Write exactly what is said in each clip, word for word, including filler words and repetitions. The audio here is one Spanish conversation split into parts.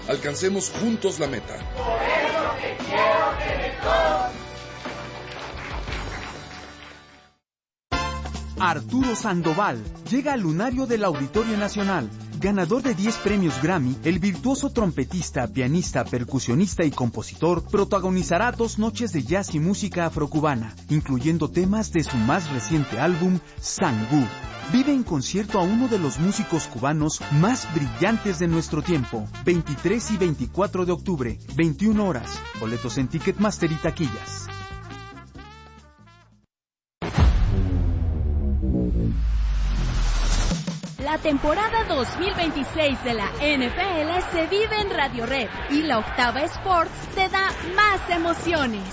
Alcancemos juntos la meta. Por eso te quiero tener todo. Arturo Sandoval llega al lunario del Auditorio Nacional. Ganador de diez premios Grammy, el virtuoso trompetista, pianista, percusionista y compositor protagonizará dos noches de jazz y música afrocubana, incluyendo temas de su más reciente álbum, Sangú. Vive en concierto a uno de los músicos cubanos más brillantes de nuestro tiempo. veintitrés y veinticuatro de octubre, veintiuna horas. Boletos en Ticketmaster y taquillas. La temporada dos mil veintiséis de la N F L se vive en Radio Red y la Octava Sports te da más emociones.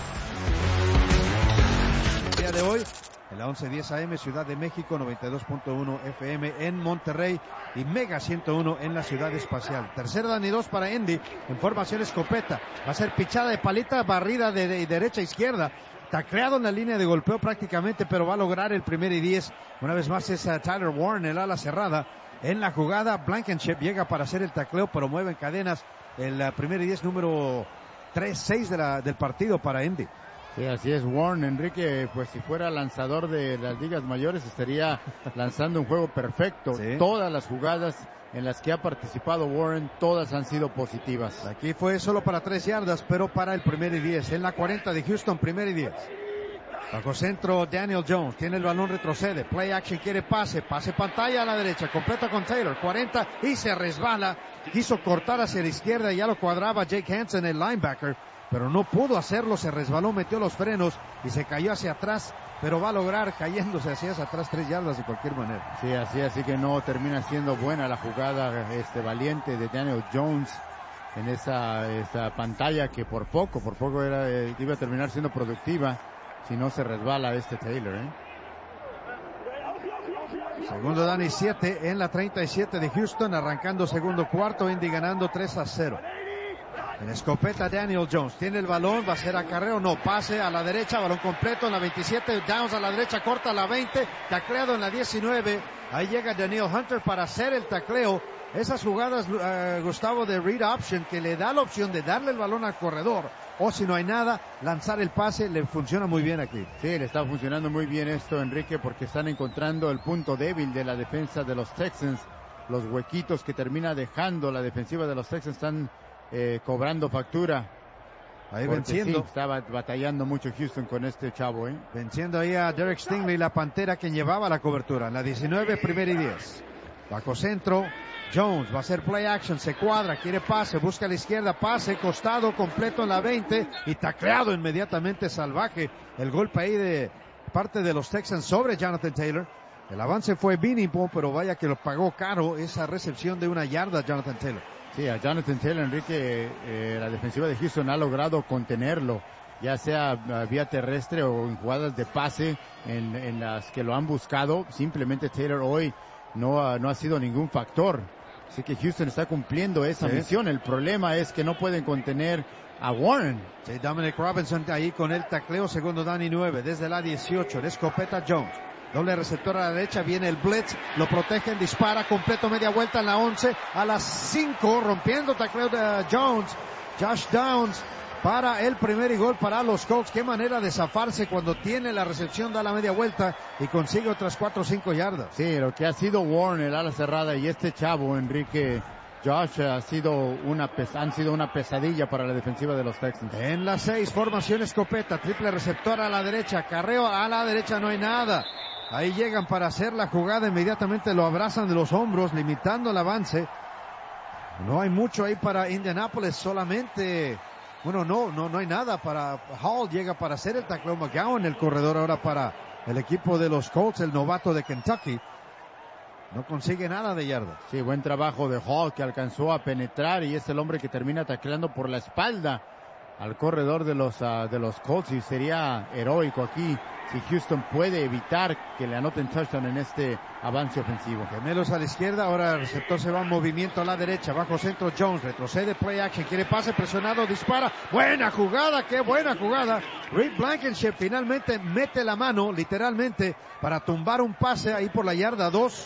El día de hoy, en la once diez A M, Ciudad de México, noventa y dos punto uno F M en Monterrey y Mega ciento uno en la Ciudad Espacial. Tercera dan y dos para Indy en formación escopeta. Va a ser pichada de palita, barrida de, de derecha a izquierda. Tacleado en la línea de golpeo prácticamente, pero va a lograr el primer y diez. Una vez más es uh, Tyler Warren, el ala cerrada. En la jugada, Blankenship llega para hacer el tacleo, pero mueve en cadenas el uh, primer y diez, número tres seis de la, del partido para Indy. Sí, así es. Warren, Enrique, pues si fuera lanzador de las ligas mayores estaría lanzando un juego perfecto. Sí. Todas las jugadas en las que ha participado Warren, todas han sido positivas. Aquí fue solo para tres yardas, pero para el primer y diez. En la cuarenta de Houston, primer y diez. Bajo centro, Daniel Jones, tiene el balón, retrocede, play action, quiere pase, pase pantalla a la derecha, completa con Taylor, cuarenta y se resbala. Quiso cortar hacia la izquierda y ya lo cuadraba Jake Hansen, el linebacker, pero no pudo hacerlo, se resbaló, metió los frenos y se cayó hacia atrás, pero va a lograr cayéndose hacia atrás tres yardas de cualquier manera. Sí, así, así que no termina siendo buena la jugada este valiente de Daniel Jones en esa, esa pantalla que por poco, por poco era, eh, iba a terminar siendo productiva si no se resbala este Taylor, ¿eh? Segundo dan y siete en la treinta y siete de Houston, arrancando segundo cuarto, Indy ganando tres a cero. En escopeta Daniel Jones, tiene el balón, va a ser acarreo, no, pase a la derecha, balón completo en la veintisiete, Downs a la derecha, corta a la veinte, tacleado en la diecinueve, ahí llega Daniel Hunter para hacer el tacleo. Esas jugadas, uh, Gustavo, de read option, que le da la opción de darle el balón al corredor, o si no hay nada, lanzar el pase, le funciona muy bien aquí. Sí, le está funcionando muy bien esto, Enrique, porque están encontrando el punto débil de la defensa de los Texans, los huequitos que termina dejando la defensiva de los Texans están Eh, cobrando factura. Ahí venciendo. Sí, estaba batallando mucho Houston con este chavo, ¿eh? Venciendo ahí a Derek Stingley, la pantera que llevaba la cobertura. En la diecinueve, primera y diez. Bajo centro, Jones va a hacer play action, se cuadra, quiere pase, busca a la izquierda, pase, costado, completo en la veinte y tacleado inmediatamente salvaje. El golpe ahí de parte de los Texans sobre Jonathan Taylor. El avance fue mínimo, pero vaya que lo pagó caro esa recepción de una yarda Jonathan Taylor. Sí, a Jonathan Taylor, Enrique, eh, la defensiva de Houston ha logrado contenerlo, ya sea vía terrestre o en jugadas de pase en, en las que lo han buscado. Simplemente Taylor hoy no ha, no ha sido ningún factor. Así que Houston está cumpliendo esa sí. misión. El problema es que no pueden contener a Warren. Sí, Dominic Robinson ahí con el tacleo, segundo down y nueve, desde la dieciocho, de escopeta Jones. Doble receptor a la derecha, viene el blitz, lo protegen, dispara, completo, media vuelta en la once, a las cinco, rompiendo tacleo de Jones, Josh Downs, para el primer y gol para los Colts. Qué manera de zafarse cuando tiene la recepción, da la media vuelta y consigue otras cuatro o cinco yardas. Sí, lo que ha sido Warren, el ala cerrada, y este chavo, Enrique, Josh, ha sido una han sido una pesadilla para la defensiva de los Texans. En la seis, formación escopeta, triple receptor a la derecha, carreo a la derecha, no hay nada. Ahí llegan para hacer la jugada, inmediatamente lo abrazan de los hombros, limitando el avance. No hay mucho ahí para Indianapolis, solamente, bueno, no, no, no hay nada para Hall, llega para hacer el tacleo. McGowan, el corredor ahora para el equipo de los Colts, el novato de Kentucky. No consigue nada de yardas. Sí, buen trabajo de Hall, que alcanzó a penetrar y es el hombre que termina tacleando por la espalda al corredor de los uh, de los Colts, y sería heroico aquí si Houston puede evitar que le anoten touchdown en este avance ofensivo. Gemelos a la izquierda, ahora el receptor se va en movimiento a la derecha, bajo centro Jones, retrocede, play action, quiere pase, presionado, dispara, buena jugada, qué buena jugada. Reed Blankenship finalmente mete la mano, literalmente, para tumbar un pase ahí por la yarda dos.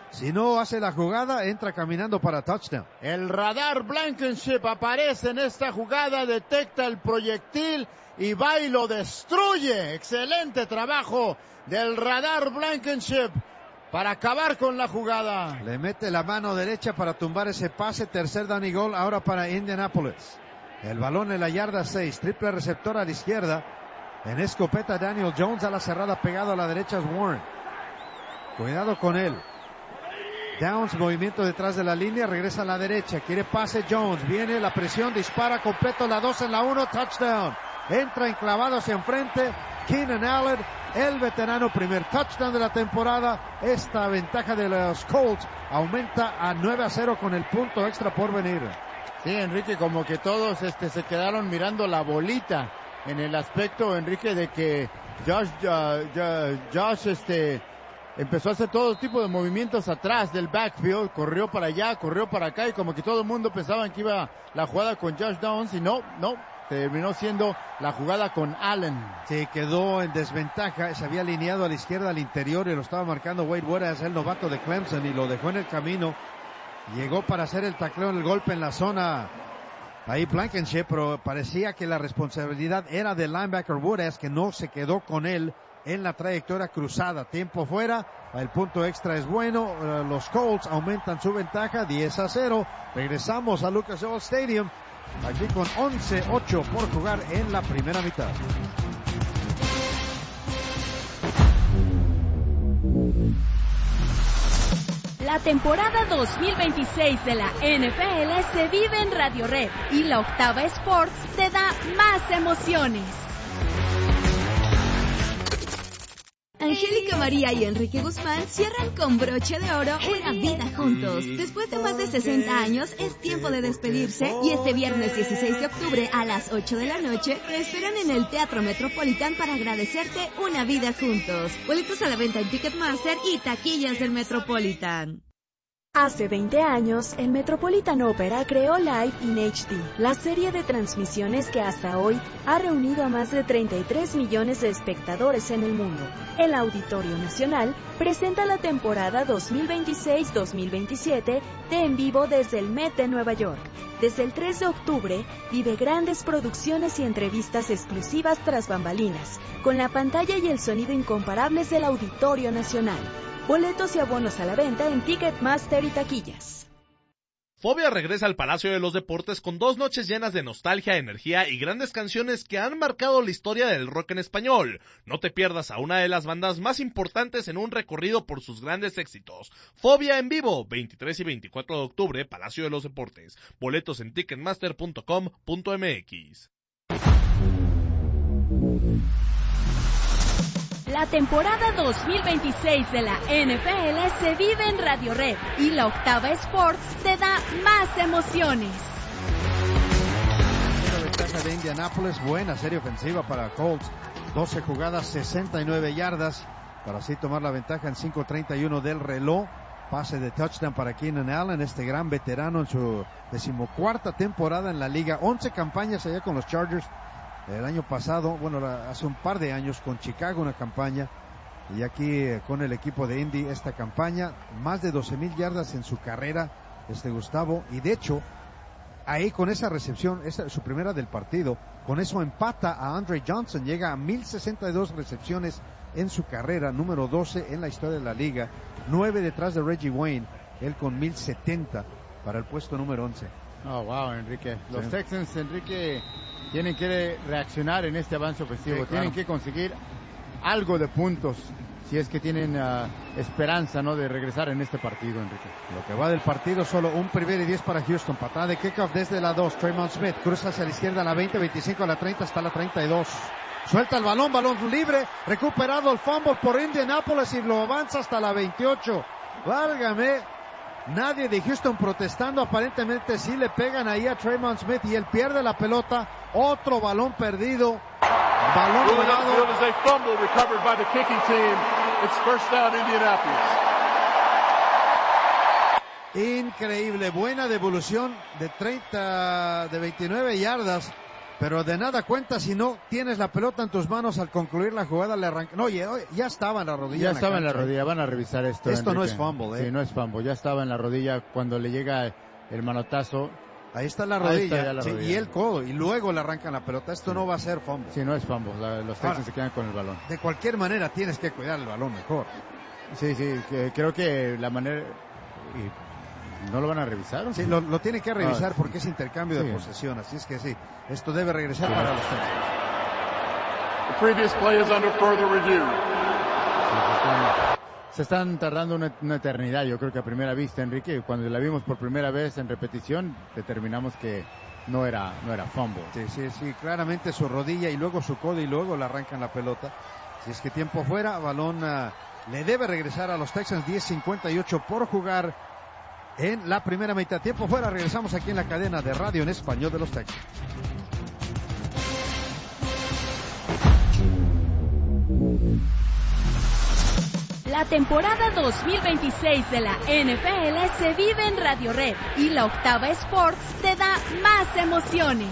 Si no hace la jugada, entra caminando para touchdown. El radar Blankenship aparece en esta jugada, detecta el proyectil y va y lo destruye. Excelente trabajo del radar Blankenship para acabar con la jugada. Le mete la mano derecha para tumbar ese pase. Tercer down y gol ahora para Indianapolis. El balón en la yarda seis. Triple receptor a la izquierda. En escopeta Daniel Jones, a la cerrada pegado a la derecha es Warren. Cuidado con él. Downs, movimiento detrás de la línea, regresa a la derecha, quiere pase Jones, viene la presión, dispara completo, la dos en la uno, touchdown. Entra enclavado hacia enfrente, Keenan Allen, el veterano, primer touchdown de la temporada. Esta ventaja de los Colts aumenta a nueve a cero con el punto extra por venir. Sí, Enrique, como que todos este, se quedaron mirando la bolita en el aspecto, Enrique, de que Josh, uh, Josh este... empezó a hacer todo tipo de movimientos atrás del backfield, corrió para allá, corrió para acá y como que todo el mundo pensaba que iba la jugada con Josh Downs y no, no, terminó siendo la jugada con Allen. Sí, quedó en desventaja, se había alineado a la izquierda al interior y lo estaba marcando Wade Waters, el novato de Clemson, y lo dejó en el camino. Llegó para hacer el tacleo en el golpe en la zona. Ahí Blankenship, pero parecía que la responsabilidad era del linebacker Waters, que no se quedó con él en la trayectoria cruzada. Tiempo fuera, el punto extra es bueno, los Colts aumentan su ventaja diez a cero. Regresamos a Lucas Oil Stadium, aquí con once ocho por jugar en la primera mitad. La temporada dos mil veintiséis de la N F L se vive en Radio Red y la Octava Sports te da más emociones. Angélica María y Enrique Guzmán cierran con broche de oro una vida juntos. Después de más de sesenta años, es tiempo de despedirse y este viernes dieciséis de octubre a las ocho de la noche te esperan en el Teatro Metropolitan para agradecerte una vida juntos. Boletos a la venta en Ticketmaster y taquillas del Metropolitan. Hace veinte años, el Metropolitan Opera creó Live in H D, la serie de transmisiones que hasta hoy ha reunido a más de treinta y tres millones de espectadores en el mundo. El Auditorio Nacional presenta la temporada dos mil veintiséis dos mil veintisiete de En Vivo desde el Met de Nueva York. Desde el tres de octubre, vive grandes producciones y entrevistas exclusivas tras bambalinas, con la pantalla y el sonido incomparables del Auditorio Nacional. Boletos y abonos a la venta en Ticketmaster y taquillas. Fobia regresa al Palacio de los Deportes con dos noches llenas de nostalgia, energía y grandes canciones que han marcado la historia del rock en español. No te pierdas a una de las bandas más importantes en un recorrido por sus grandes éxitos. Fobia en vivo, veintitrés y veinticuatro de octubre, Palacio de los Deportes. Boletos en ticketmaster punto com punto m x. La temporada dos mil veintiséis de la N F L se vive en Radio Red y la Octava Sports te da más emociones. La ventaja de Indianapolis, buena serie ofensiva para Colts, doce jugadas, sesenta y nueve yardas, para así tomar la ventaja en cinco treinta y uno del reloj. Pase de touchdown para Keenan Allen, este gran veterano en su decimocuarta temporada en la liga, once campañas allá con los Chargers. El año pasado, bueno, hace un par de años con Chicago una campaña, y aquí eh, con el equipo de Indy esta campaña, más de doce mil yardas en su carrera, este Gustavo, y de hecho, ahí con esa recepción, esa su primera del partido, con eso empata a Andre Johnson, llega a mil sesenta y dos recepciones en su carrera, número doce en la historia de la liga, nueve detrás de Reggie Wayne, él con mil setenta para el puesto número once. Oh, wow, Enrique. Los Sí. Texans, Enrique, tienen que reaccionar en este avance ofensivo. Sí, claro. Tienen que conseguir algo de puntos si es que tienen uh, esperanza, ¿no?, de regresar en este partido, Enrique. Lo que va del partido, solo un primer y diez para Houston. Patada de kickoff desde la dos. Tremont Smith cruza hacia la izquierda a la veinte, veinticinco a la treinta, hasta la treinta y dos. Suelta el balón, balón libre. Recuperado el fumble por Indianapolis y lo avanza hasta la veintiocho. Válgame. Nadie de Houston protestando. Aparentemente sí le pegan ahí a Tremont Smith y él pierde la pelota. Otro balón perdido. Balón jugado. Increíble, buena devolución de treinta, de veintinueve yardas pero de nada cuenta si no tienes la pelota en tus manos al concluir la jugada, le arranca. No, ya, ya estaba en la rodilla. Ya en estaba la en la rodilla, van a revisar esto. Esto Enrique. no es fumble, ¿eh? Sí, no es fumble, ya estaba en la rodilla cuando le llega el manotazo. Ahí está la rodilla, está la sí, rodilla. Y el codo, y luego le arrancan la pelota. Esto sí. no va a ser fumble. Sí, no es fumble, la, los Texans se quedan con el balón. De cualquier manera tienes que cuidar el balón mejor. Sí, sí, que, creo que la manera... Y ¿no lo van a revisar? Sí, lo, lo tiene que revisar ah, porque es intercambio sí. de posesión, así es que sí, esto debe regresar sí. para los Texans. The previous play is under further review. Se están tardando una, una eternidad, yo creo que a primera vista, Enrique. Cuando la vimos por primera vez en repetición, determinamos que no era no era fumble. Sí, sí, sí, claramente su rodilla y luego su codo y luego le arrancan la pelota. Si es que tiempo fuera, balón uh, le debe regresar a los Texans, diez cincuenta y ocho por jugar en la primera mitad. Tiempo fuera, regresamos aquí en la cadena de radio en español de los Texans. La temporada dos mil veintiséis de la N F L se vive en Radio Red y la Octava Sports te da más emociones.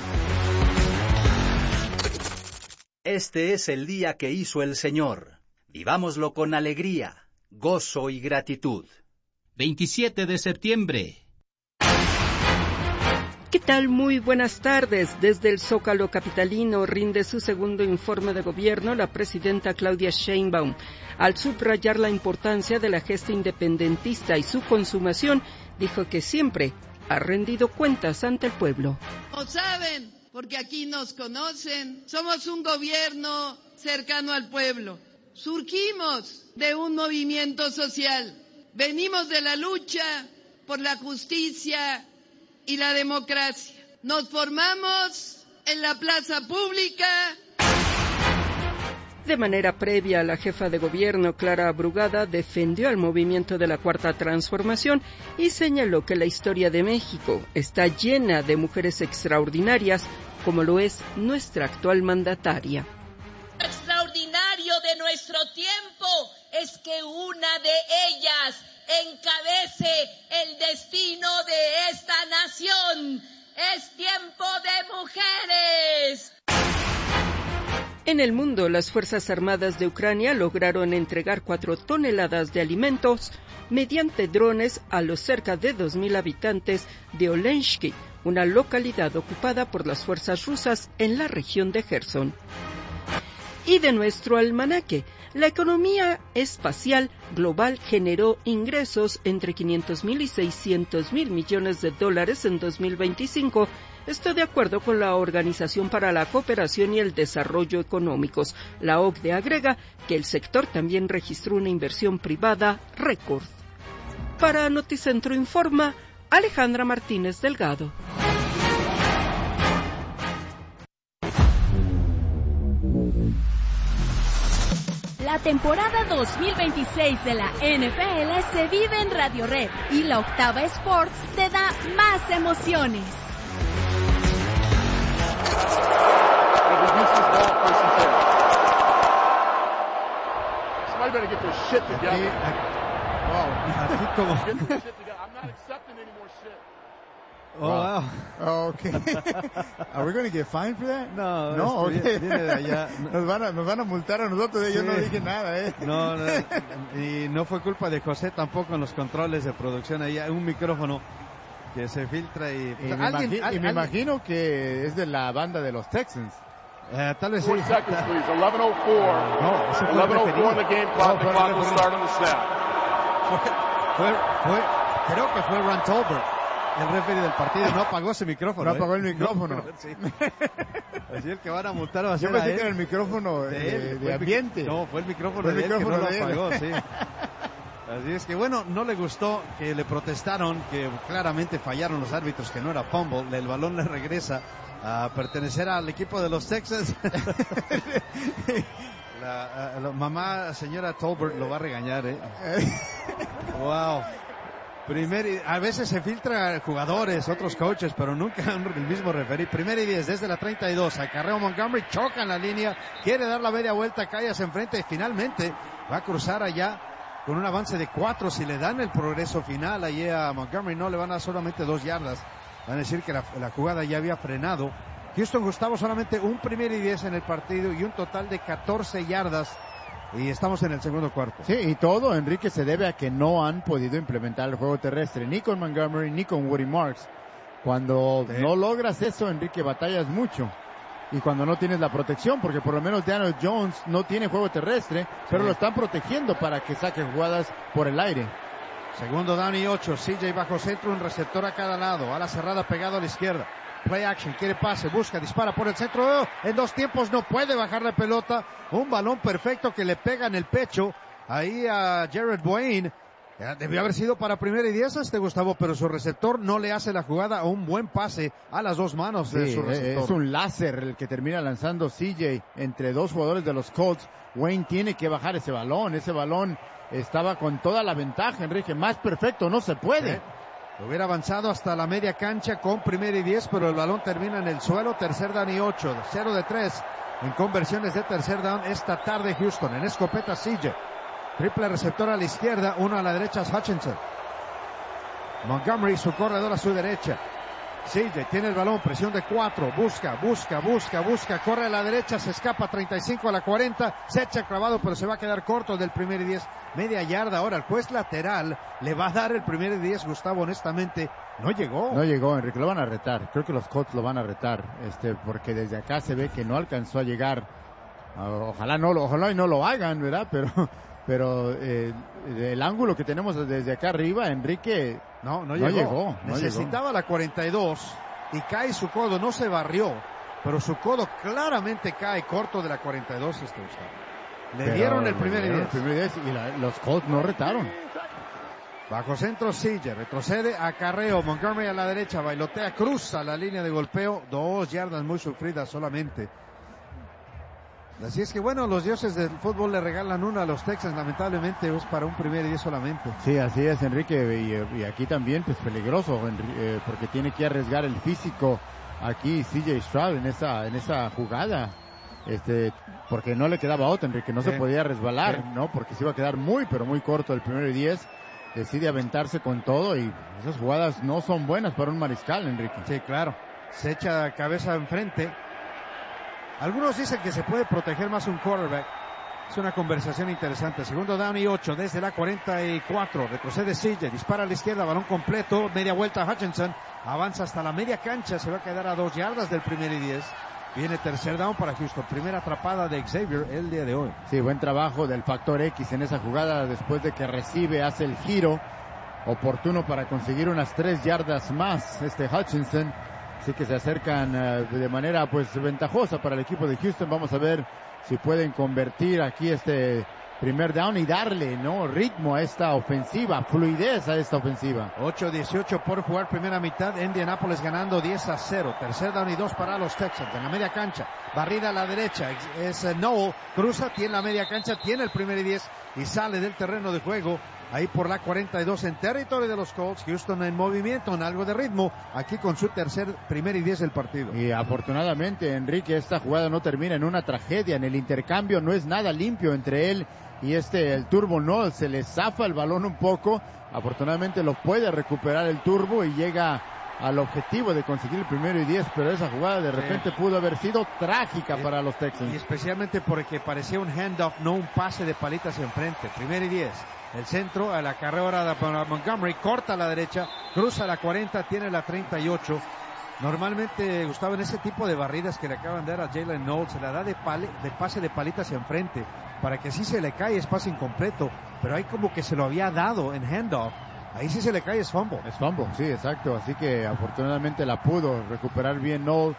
Este es el día que hizo el Señor. Vivámoslo con alegría, gozo y gratitud. veintisiete de septiembre. ¿Qué tal? Muy buenas tardes. Desde el Zócalo capitalino rinde su segundo informe de gobierno la presidenta Claudia Sheinbaum. Al subrayar la importancia de la gesta independentista y su consumación, dijo que siempre ha rendido cuentas ante el pueblo. Como saben, porque aquí nos conocen, somos un gobierno cercano al pueblo. Surgimos de un movimiento social. Venimos de la lucha por la justicia y la democracia. Nos formamos en la plaza pública. De manera previa, la jefa de gobierno, Clara Brugada, defendió al movimiento de la Cuarta Transformación y señaló que la historia de México está llena de mujeres extraordinarias, como lo es nuestra actual mandataria. Lo extraordinario de nuestro tiempo es que una de ellas encabece el destino de esta nación. Es tiempo de mujeres. En el mundo, las Fuerzas Armadas de Ucrania lograron entregar cuatro toneladas de alimentos mediante drones a los cerca de dos mil habitantes de Olensky, una localidad ocupada por las fuerzas rusas en la región de Gerson. Y de nuestro almanaque, la economía espacial global generó ingresos entre quinientos mil y seiscientos mil millones de dólares en dos mil veinticinco, esto de acuerdo con la Organización para la Cooperación y el Desarrollo Económicos. La O C D E agrega que el sector también registró una inversión privada récord. Para Noticentro Informa, Alejandra Martínez Delgado. La temporada dos mil veintiséis de la N F L se vive en Radio Red y la Octava Sports te da más emociones. Así como... Oh, wow. Oh, okay. Are we going to get fined for that? No, no, okay. Viene de allá. Nos van a, nos van a multar a nosotros, sí. Yo no dije nada, eh. No, no, y no fue culpa de José tampoco en los controles de producción. Ahí hay un micrófono que se filtra y... Y, me, ¿alguien, imagi- al, y me al, imagino que es de la banda de los Texans. Uh, tal vez sí. Seconds, please. eleven oh four. No, ese fue eleven oh four in the game clock. No, the clock will start on the snap. Fue, fue, creo que fue Ron Tolbert, el referee del partido. No apagó ese micrófono. No apagó ¿eh? el micrófono. No, sí. Así el que van a multar va a ser Yo pensé a él. que era el micrófono de, de, de ambiente. No, fue el micrófono fue el de él micrófono que no de lo él. apagó, sí. Así es que bueno, no le gustó que le protestaron, que claramente fallaron los árbitros, que no era fumble. El balón le regresa a pertenecer al equipo de los Texans. la, la mamá, señora Tolbert, lo va a regañar, ¿eh? Wow. Primer, a veces se filtra jugadores, otros coaches, pero nunca el mismo referee. Primera y diez desde la treinta y dos. Acarreo Montgomery, choca en la línea, quiere dar la media vuelta, cae hacia enfrente y finalmente va a cruzar allá con un avance de cuatro. Si le dan el progreso final allí a Montgomery, no le van a dar solamente dos yardas. Van a decir que la, la jugada ya había frenado Houston, Gustavo, solamente un primer y diez en el partido y un total de catorce yardas. Y estamos en el segundo cuarto. Sí, y todo, Enrique, se debe a que no han podido implementar el juego terrestre, ni con Montgomery, ni con Woody Marks. Cuando sí. no logras eso, Enrique, batallas mucho. Y cuando no tienes la protección, porque por lo menos Daniel Jones no tiene juego terrestre, sí. pero lo están protegiendo para que saque jugadas por el aire. Segundo down y ocho, C J bajo centro, un receptor a cada lado, a la cerrada pegado a la izquierda. Play action, quiere pase, busca, dispara por el centro, oh, en dos tiempos no puede bajar la pelota, un balón perfecto que le pega en el pecho, ahí a Jared Wayne, debió haber sido para primera y diez este Gustavo, pero su receptor no le hace la jugada a un buen pase a las dos manos sí, de su receptor. Es un láser el que termina lanzando C J entre dos jugadores de los Colts. Wayne tiene que bajar ese balón, ese balón estaba con toda la ventaja, Enrique, más perfecto no se puede. Sí. Hubiera avanzado hasta la media cancha con primera y diez, pero el balón termina en el suelo. Tercer down y ocho, cero de tres en conversiones de tercer down esta tarde Houston. En escopeta C J. Triple receptor a la izquierda, uno a la derecha es Hutchinson. Montgomery, su corredor a su derecha. C J tiene el balón, presión de cuatro, busca, busca, busca, busca, corre a la derecha, se escapa treinta y cinco a la cuarenta, se echa clavado, pero se va a quedar corto del primer y diez, media yarda. Ahora el juez lateral le va a dar el primer y diez, Gustavo, honestamente, no llegó. No llegó, Enrique, lo van a retar, creo que los Colts lo van a retar, este, porque desde acá se ve que no alcanzó a llegar, ojalá no lo, ojalá y no lo hagan, ¿verdad? Pero, pero eh, el ángulo que tenemos desde acá arriba, Enrique, no, no, no llegó. llegó no necesitaba llegó. La cuarenta y dos y cae su codo, no se barrió, pero su codo claramente cae corto de la cuarenta y dos, este Gustavo. Le pero dieron el primer y diez. El primer diez y la, los Colts no retaron. Bajo centro Sille, retrocede, acarreo, Montgomery a la derecha, bailotea, cruza la línea de golpeo, dos yardas muy sufridas solamente. Así es que bueno, los dioses del fútbol le regalan uno a los Texans, lamentablemente es para un primer y diez solamente. Sí, así es, Enrique, y, y aquí también pues peligroso, eh, porque tiene que arriesgar el físico aquí C J Stroud en esa, en esa jugada, este, porque no le quedaba otra, Enrique, no sí. se podía resbalar, sí. ¿no? Porque se iba a quedar muy, pero muy corto el primero y diez, decide aventarse con todo y esas jugadas no son buenas para un mariscal, Enrique. Sí, claro, se echa cabeza enfrente. Algunos dicen que se puede proteger más un quarterback. Es una conversación interesante. Segundo down y ocho desde la cuarenta y cuatro. Retrocede Sille, dispara a la izquierda, balón completo, media vuelta a Hutchinson. Avanza hasta la media cancha, se va a quedar a dos yardas del primer y diez. Viene tercer down para Houston. Primera atrapada de Xavier el día de hoy. Sí, buen trabajo del factor X en esa jugada. Después de que recibe, hace el giro oportuno para conseguir unas tres yardas más. Este Hutchinson. Así que se acercan uh, de manera pues ventajosa para el equipo de Houston. Vamos a ver si pueden convertir aquí este primer down y darle, ¿no? ritmo a esta ofensiva, fluidez a esta ofensiva. ocho dieciocho por jugar primera mitad. Indianapolis ganando diez a cero. Tercer down y dos para los Texans. En la media cancha, barrida a la derecha. Es uh, Noel, cruza, tiene la media cancha, tiene el primer y diez y sale del terreno de juego. Ahí por la cuarenta y dos en territorio de los Colts. Houston en movimiento, en algo de ritmo, aquí con su tercer, primer y diez del partido. Y afortunadamente, Enrique, esta jugada no termina en una tragedia. En el intercambio no es nada limpio entre él y este, el Turbo Noel. Se le zafa el balón un poco. Afortunadamente lo puede recuperar el Turbo y llega al objetivo de conseguir el primero y diez, pero esa jugada de repente sí. pudo haber sido trágica sí. para los Texans. Y especialmente porque parecía un handoff, no un pase de palitas enfrente. Primero y diez. El centro a la carrera para Montgomery, corta a la derecha, cruza la cuarenta, tiene la treinta y ocho. Normalmente, Gustavo, en ese tipo de barridas que le acaban de dar a Jalen Noel, se la da de, pale, de pase de palitas enfrente, para que si se le cae es pase incompleto, pero ahí como que se lo había dado en handoff. Ahí sí se le cae es fumble. Es fumble, sí, exacto. Así que afortunadamente la pudo recuperar bien Noel.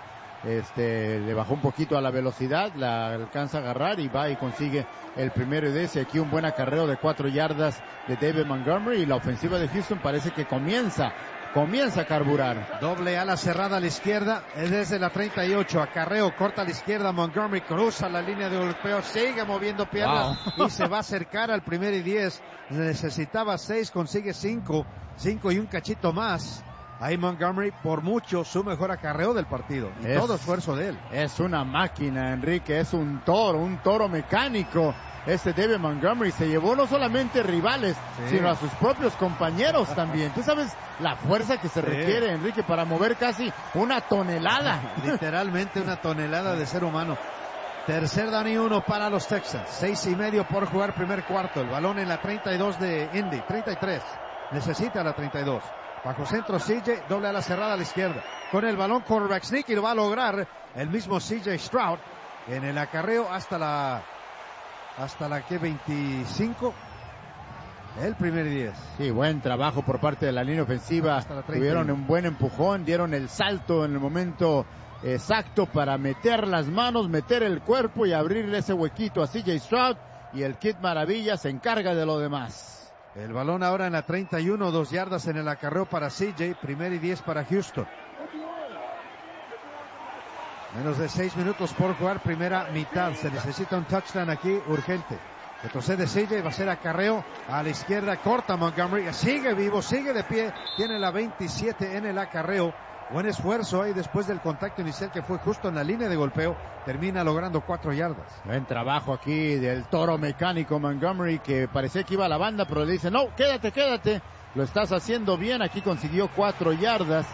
Este, le bajó un poquito a la velocidad, la alcanza a agarrar y va y consigue el primero y diez. Aquí un buen acarreo de cuatro yardas de David Montgomery y la ofensiva de Houston parece que comienza, comienza a carburar. Doble ala cerrada a la izquierda, es desde la treinta y ocho, acarreo, corta a la izquierda, Montgomery cruza la línea de golpeo, sigue moviendo piernas wow. y se va a acercar al primer y diez. Necesitaba seis, consigue cinco, cinco y un cachito más. Ahí Montgomery, por mucho, su mejor acarreo del partido. Y es, todo esfuerzo de él. Es una máquina, Enrique. Es un toro, un toro mecánico. Este David Montgomery se llevó no solamente rivales, sí, sino a sus propios compañeros también. Tú sabes la fuerza que se sí. requiere, Enrique, para mover casi una tonelada. Literalmente una tonelada de ser humano. Tercer down y uno para los Texans. Seis y medio por jugar primer cuarto. El balón en la treinta y dos de Indy. treinta y tres. Necesita la treinta y dos. Bajo centro C J, doble a la cerrada a la izquierda. Con el balón quarterback sneak y lo va a lograr el mismo C J Stroud en el acarreo hasta la hasta la que veinticinco. El primer diez. Sí, buen trabajo por parte de la línea ofensiva. Tuvieron un buen empujón, dieron el salto en el momento exacto para meter las manos, meter el cuerpo y abrirle ese huequito a C J Stroud, y el Kid Maravilla se encarga de lo demás. El balón ahora en la treinta y uno, dos yardas en el acarreo para C J, primer y diez para Houston. Menos de seis minutos por jugar primera mitad. Se necesita un touchdown aquí urgente. Retrocede C J, va a ser acarreo a la izquierda, corta Montgomery, sigue vivo, sigue de pie, tiene la veintisiete en el acarreo. Buen esfuerzo ahí después del contacto inicial que fue justo en la línea de golpeo. Termina logrando cuatro yardas. Buen trabajo aquí del toro mecánico Montgomery, que parecía que iba a la banda, pero le dice, no, quédate, quédate. Lo estás haciendo bien. Aquí consiguió cuatro yardas.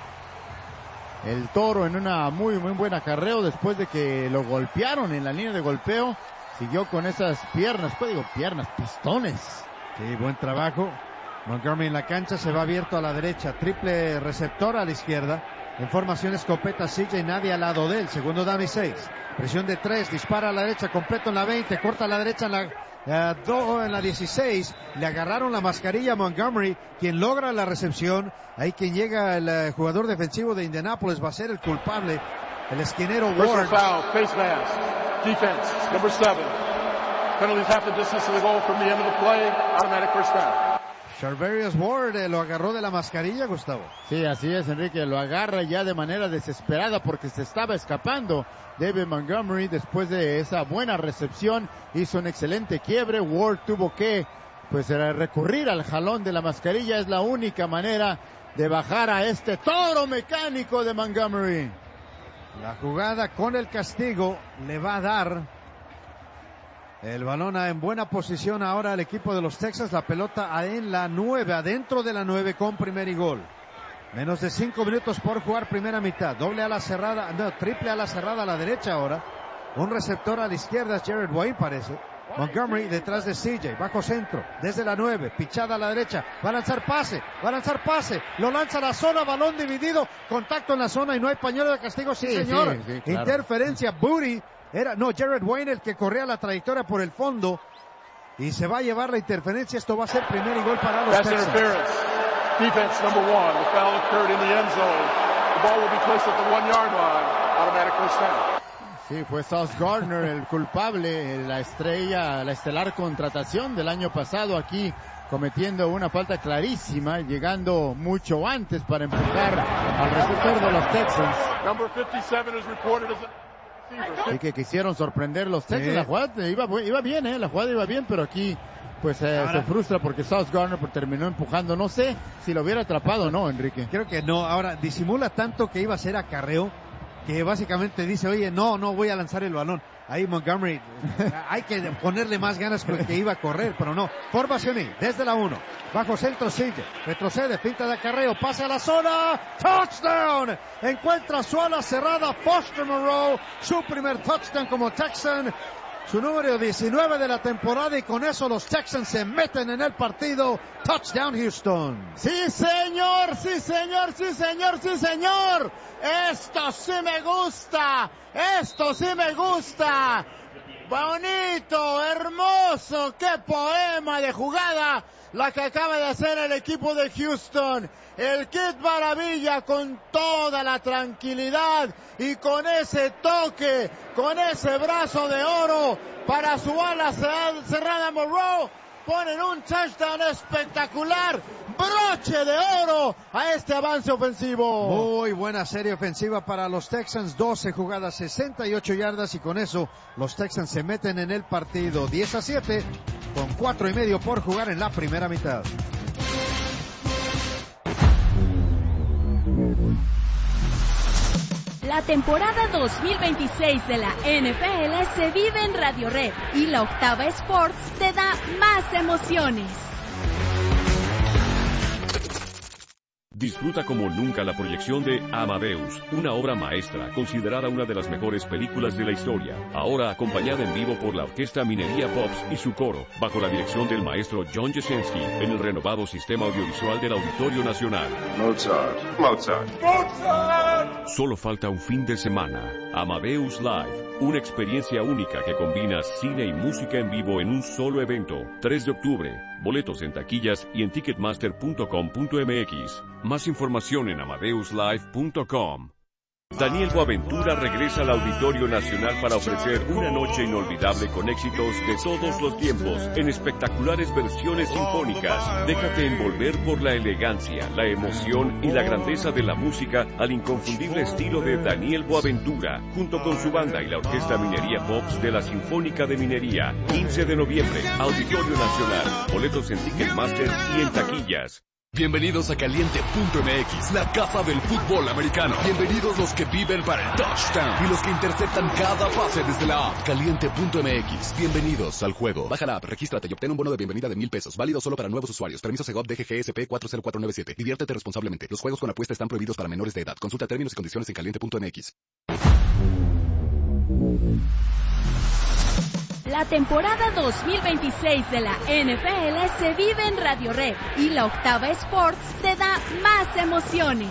El toro en una muy, muy buena acarreo después de que lo golpearon en la línea de golpeo. Siguió con esas piernas, pues digo piernas, pistones. Sí, buen trabajo. Montgomery en la cancha, se va abierto a la derecha. Triple receptor a la izquierda. En formación escopeta C J, nadie al lado de él. Segundo down y seis. Presión de tres, dispara a la derecha, completo en la veinte, corta a la derecha en la, uh, do, en la dieciséis. Le agarraron la mascarilla a Montgomery, quien logra la recepción. Ahí quien llega el uh, jugador defensivo de Indianapolis va a ser el culpable, el esquinero Ward. Foul, face mask, defense, number seven. Penalties half the distance of the goal from the end of the play, automatic first down. Charvarius Ward eh, lo agarró de la mascarilla, Gustavo. Sí, así es, Enrique, lo agarra ya de manera desesperada porque se estaba escapando. David Montgomery, después de esa buena recepción, hizo un excelente quiebre. Ward tuvo que pues recurrir al jalón de la mascarilla. Es la única manera de bajar a este toro mecánico de Montgomery. La jugada con el castigo le va a dar el balón en buena posición ahora el equipo de los Texans. La pelota en la nueve, adentro de la nueve con primer y gol. Menos de cinco minutos por jugar primera mitad. Doble a la cerrada, no, triple a la cerrada a la derecha ahora. Un receptor a la izquierda es Jared Wayne, parece. Montgomery detrás de C J, bajo centro, desde la nueve, pichada a la derecha. Va a lanzar pase, va a lanzar pase. Lo lanza a la zona, balón dividido. Contacto en la zona y no hay pañuelo de castigo. Sí, sí señor. Sí, sí, claro. Interferencia, booty. Era, no, Jared Wayne el que corría la trayectoria por el fondo y se va a llevar la interferencia. Esto va a ser primer y gol para los Texans. Defense number one. The foul occurred in the end zone. The ball will be placed at the one yard line. Automatic first down. Sí, fue Sauce Gardner el culpable, la estrella, la estelar contratación del año pasado aquí, cometiendo una falta clarísima, llegando mucho antes para empujar al receptor de los Texans. Number fifty-seven is reported as a... Y que quisieron sorprender los Texans. Sí. La jugada iba, iba bien, eh, la jugada iba bien, pero aquí pues eh, se frustra porque Sauce Gardner pues, terminó empujando. No sé si lo hubiera atrapado o no, Enrique. Creo que no. Ahora disimula tanto que iba a ser acarreo que básicamente dice, oye, no, no voy a lanzar el balón. Ahí Montgomery, hay que ponerle más ganas porque iba a correr, pero no. Formación y desde la uno, bajo centro sigue, retrocede, pinta de acarreo, pasa a la zona, touchdown, encuentra su ala cerrada, Foster Moreau, su primer touchdown como Texan, su número diecinueve de la temporada, y con eso los Texans se meten en el partido. Touchdown Houston. Sí señor, sí señor, sí señor, sí señor. Esto sí me gusta, esto sí me gusta. Bonito, hermoso, qué poema de jugada la que acaba de hacer el equipo de Houston. El Kid Maravilla con toda la tranquilidad y con ese toque, con ese brazo de oro para su ala cerrada Moreau, ponen un touchdown espectacular, broche de oro a este avance ofensivo. Muy buena serie ofensiva para los Texans, doce jugadas, sesenta y ocho yardas, y con eso los Texans se meten en el partido diez a siete con cuatro y medio por jugar en la primera mitad. La temporada dos mil veintiséis de la N F L se vive en Radio Red y la Octava Sports te da más emociones. Disfruta como nunca la proyección de Amadeus, una obra maestra considerada una de las mejores películas de la historia, ahora acompañada en vivo por la Orquesta Minería Pops y su coro, bajo la dirección del maestro John Jasinski, en el renovado sistema audiovisual del Auditorio Nacional. Mozart. Mozart. Mozart. Solo falta un fin de semana. Amadeus Live, una experiencia única que combina cine y música en vivo en un solo evento. tres de octubre. Boletos en taquillas y en ticketmaster punto com punto m x. Más información en amadeus live punto com. Daniel Boaventura regresa al Auditorio Nacional para ofrecer una noche inolvidable con éxitos de todos los tiempos, en espectaculares versiones sinfónicas. Déjate envolver por la elegancia, la emoción y la grandeza de la música al inconfundible estilo de Daniel Boaventura, junto con su banda y la Orquesta Minería Pops de la Sinfónica de Minería. quince de noviembre, Auditorio Nacional. Boletos en Ticketmaster y en taquillas. Bienvenidos a Caliente punto m x, la casa del fútbol americano. Bienvenidos los que viven para el touchdown y los que interceptan cada pase desde la app. Caliente punto m x, bienvenidos al juego. Baja la app, regístrate y obtén un bono de bienvenida de mil pesos, válido solo para nuevos usuarios. Permiso Segov D G G S P cuatro cero cuatro nueve siete. Diviértete responsablemente. Los juegos con apuesta están prohibidos para menores de edad. Consulta términos y condiciones en caliente punto m x. La temporada dos mil veintiséis de la N F L se vive en Radio Red y la Octava Sports te da más emociones.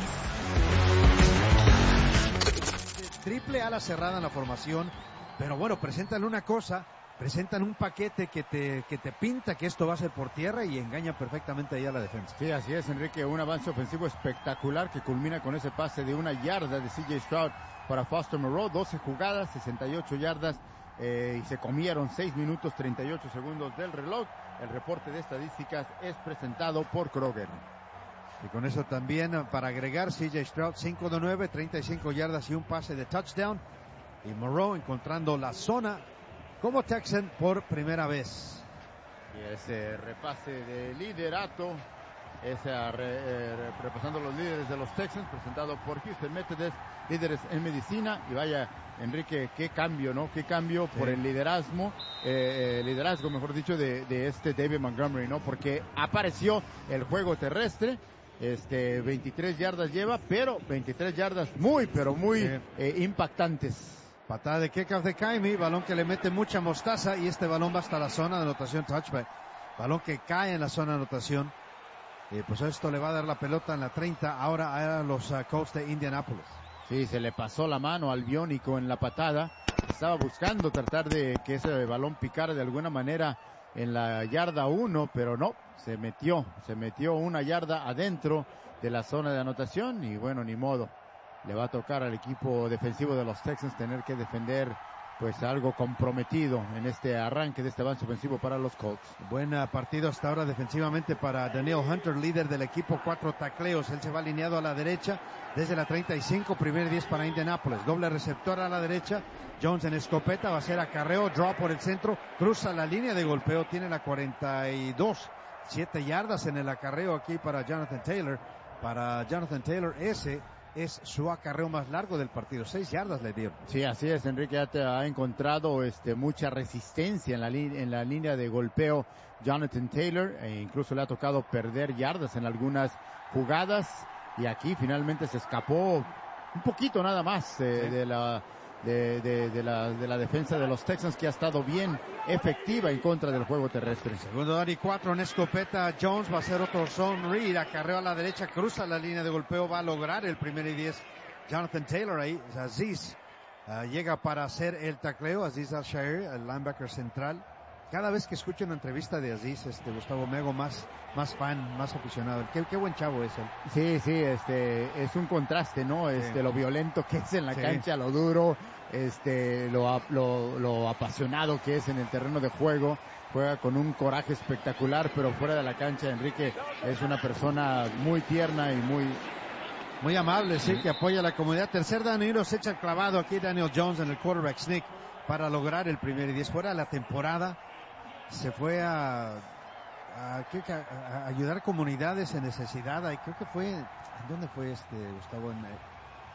Triple ala cerrada en la formación, pero bueno, presentan una cosa, presentan un paquete que te, que te pinta que esto va a ser por tierra y engaña perfectamente ahí a la defensa. Sí, así es, Enrique, un avance ofensivo espectacular que culmina con ese pase de una yarda de C J Stroud para Foster Moreau, doce jugadas, sesenta y ocho yardas. Eh, y se comieron seis minutos treinta y ocho segundos del reloj. El reporte de estadísticas es presentado por Kroger. Y con eso también, para agregar, C J Stroud cinco de nueve, treinta y cinco yardas y un pase de touchdown. Y Moreau encontrando la zona como Texan por primera vez. Y ese repase de liderato, ese re, eh, repasando los líderes de los Texans, presentado por Houston Methodist, líderes en medicina. Y vaya, Enrique, qué cambio, ¿no? Qué cambio sí. por el liderazgo, eh, liderazgo, mejor dicho, de, de este David Montgomery, ¿no? Porque apareció el juego terrestre, este, veintitrés yardas lleva, pero veintitrés yardas muy, pero muy sí. eh, impactantes. Patada de kickoff de Kaimi, balón que le mete mucha mostaza y este balón va hasta la zona de anotación, touchback. Balón que cae en la zona de anotación. Y pues esto le va a dar la pelota en la treinta, ahora a los uh, Colts de Indianapolis. Sí, se le pasó la mano al biónico en la patada. Estaba buscando tratar de que ese balón picara de alguna manera en la yarda uno, pero no, se metió, se metió una yarda adentro de la zona de anotación y bueno, ni modo. Le va a tocar al equipo defensivo de los Texans tener que defender pues algo comprometido en este arranque de este avance ofensivo para los Colts. Buen partido hasta ahora defensivamente para Daniel Hunter, líder del equipo, cuatro tacleos. Él se va alineado a la derecha desde la treinta y cinco, primer diez para Indianapolis. Doble receptor a la derecha, Jones en escopeta, va a ser acarreo, draw por el centro, cruza la línea de golpeo, tiene la cuarenta y dos, siete yardas en el acarreo aquí para Jonathan Taylor. Para Jonathan Taylor ese es su acarreo más largo del partido, seis yardas le dio. Sí, así es, Enrique, ya te ha encontrado este, mucha resistencia en la, en la línea de golpeo Jonathan Taylor, e incluso le ha tocado perder yardas en algunas jugadas, y aquí finalmente se escapó un poquito nada más eh, sí. de la de, de, de la de la defensa de los Texans, que ha estado bien efectiva en contra del juego terrestre. Segundo down y cuatro en escopeta, Jones va a hacer otro zone read, acarreo a la derecha, cruza la línea de golpeo, va a lograr el primer y diez. Jonathan Taylor ahí, Aziz uh, llega para hacer el tacleo, Aziz Al-Shair, el linebacker central. Cada vez que escucho una entrevista de Aziz, este Gustavo, me hago más, más fan, más aficionado. Qué, qué buen chavo es él. Sí, sí, este, es un contraste, ¿no? Este, sí. Lo violento que es en la sí. cancha, lo duro, este, lo, lo, lo apasionado que es en el terreno de juego. Juega con un coraje espectacular, pero fuera de la cancha, Enrique es una persona muy tierna y muy, muy amable, sí, que apoya a la comunidad. Tercer Danilo se echa el clavado aquí Daniel Jones en el quarterback sneak para lograr el primer y diez. Fuera de la temporada, se fue a, a, a, a ayudar a comunidades en necesidad. Y creo que fue, ¿en dónde fue este Gustavo? En,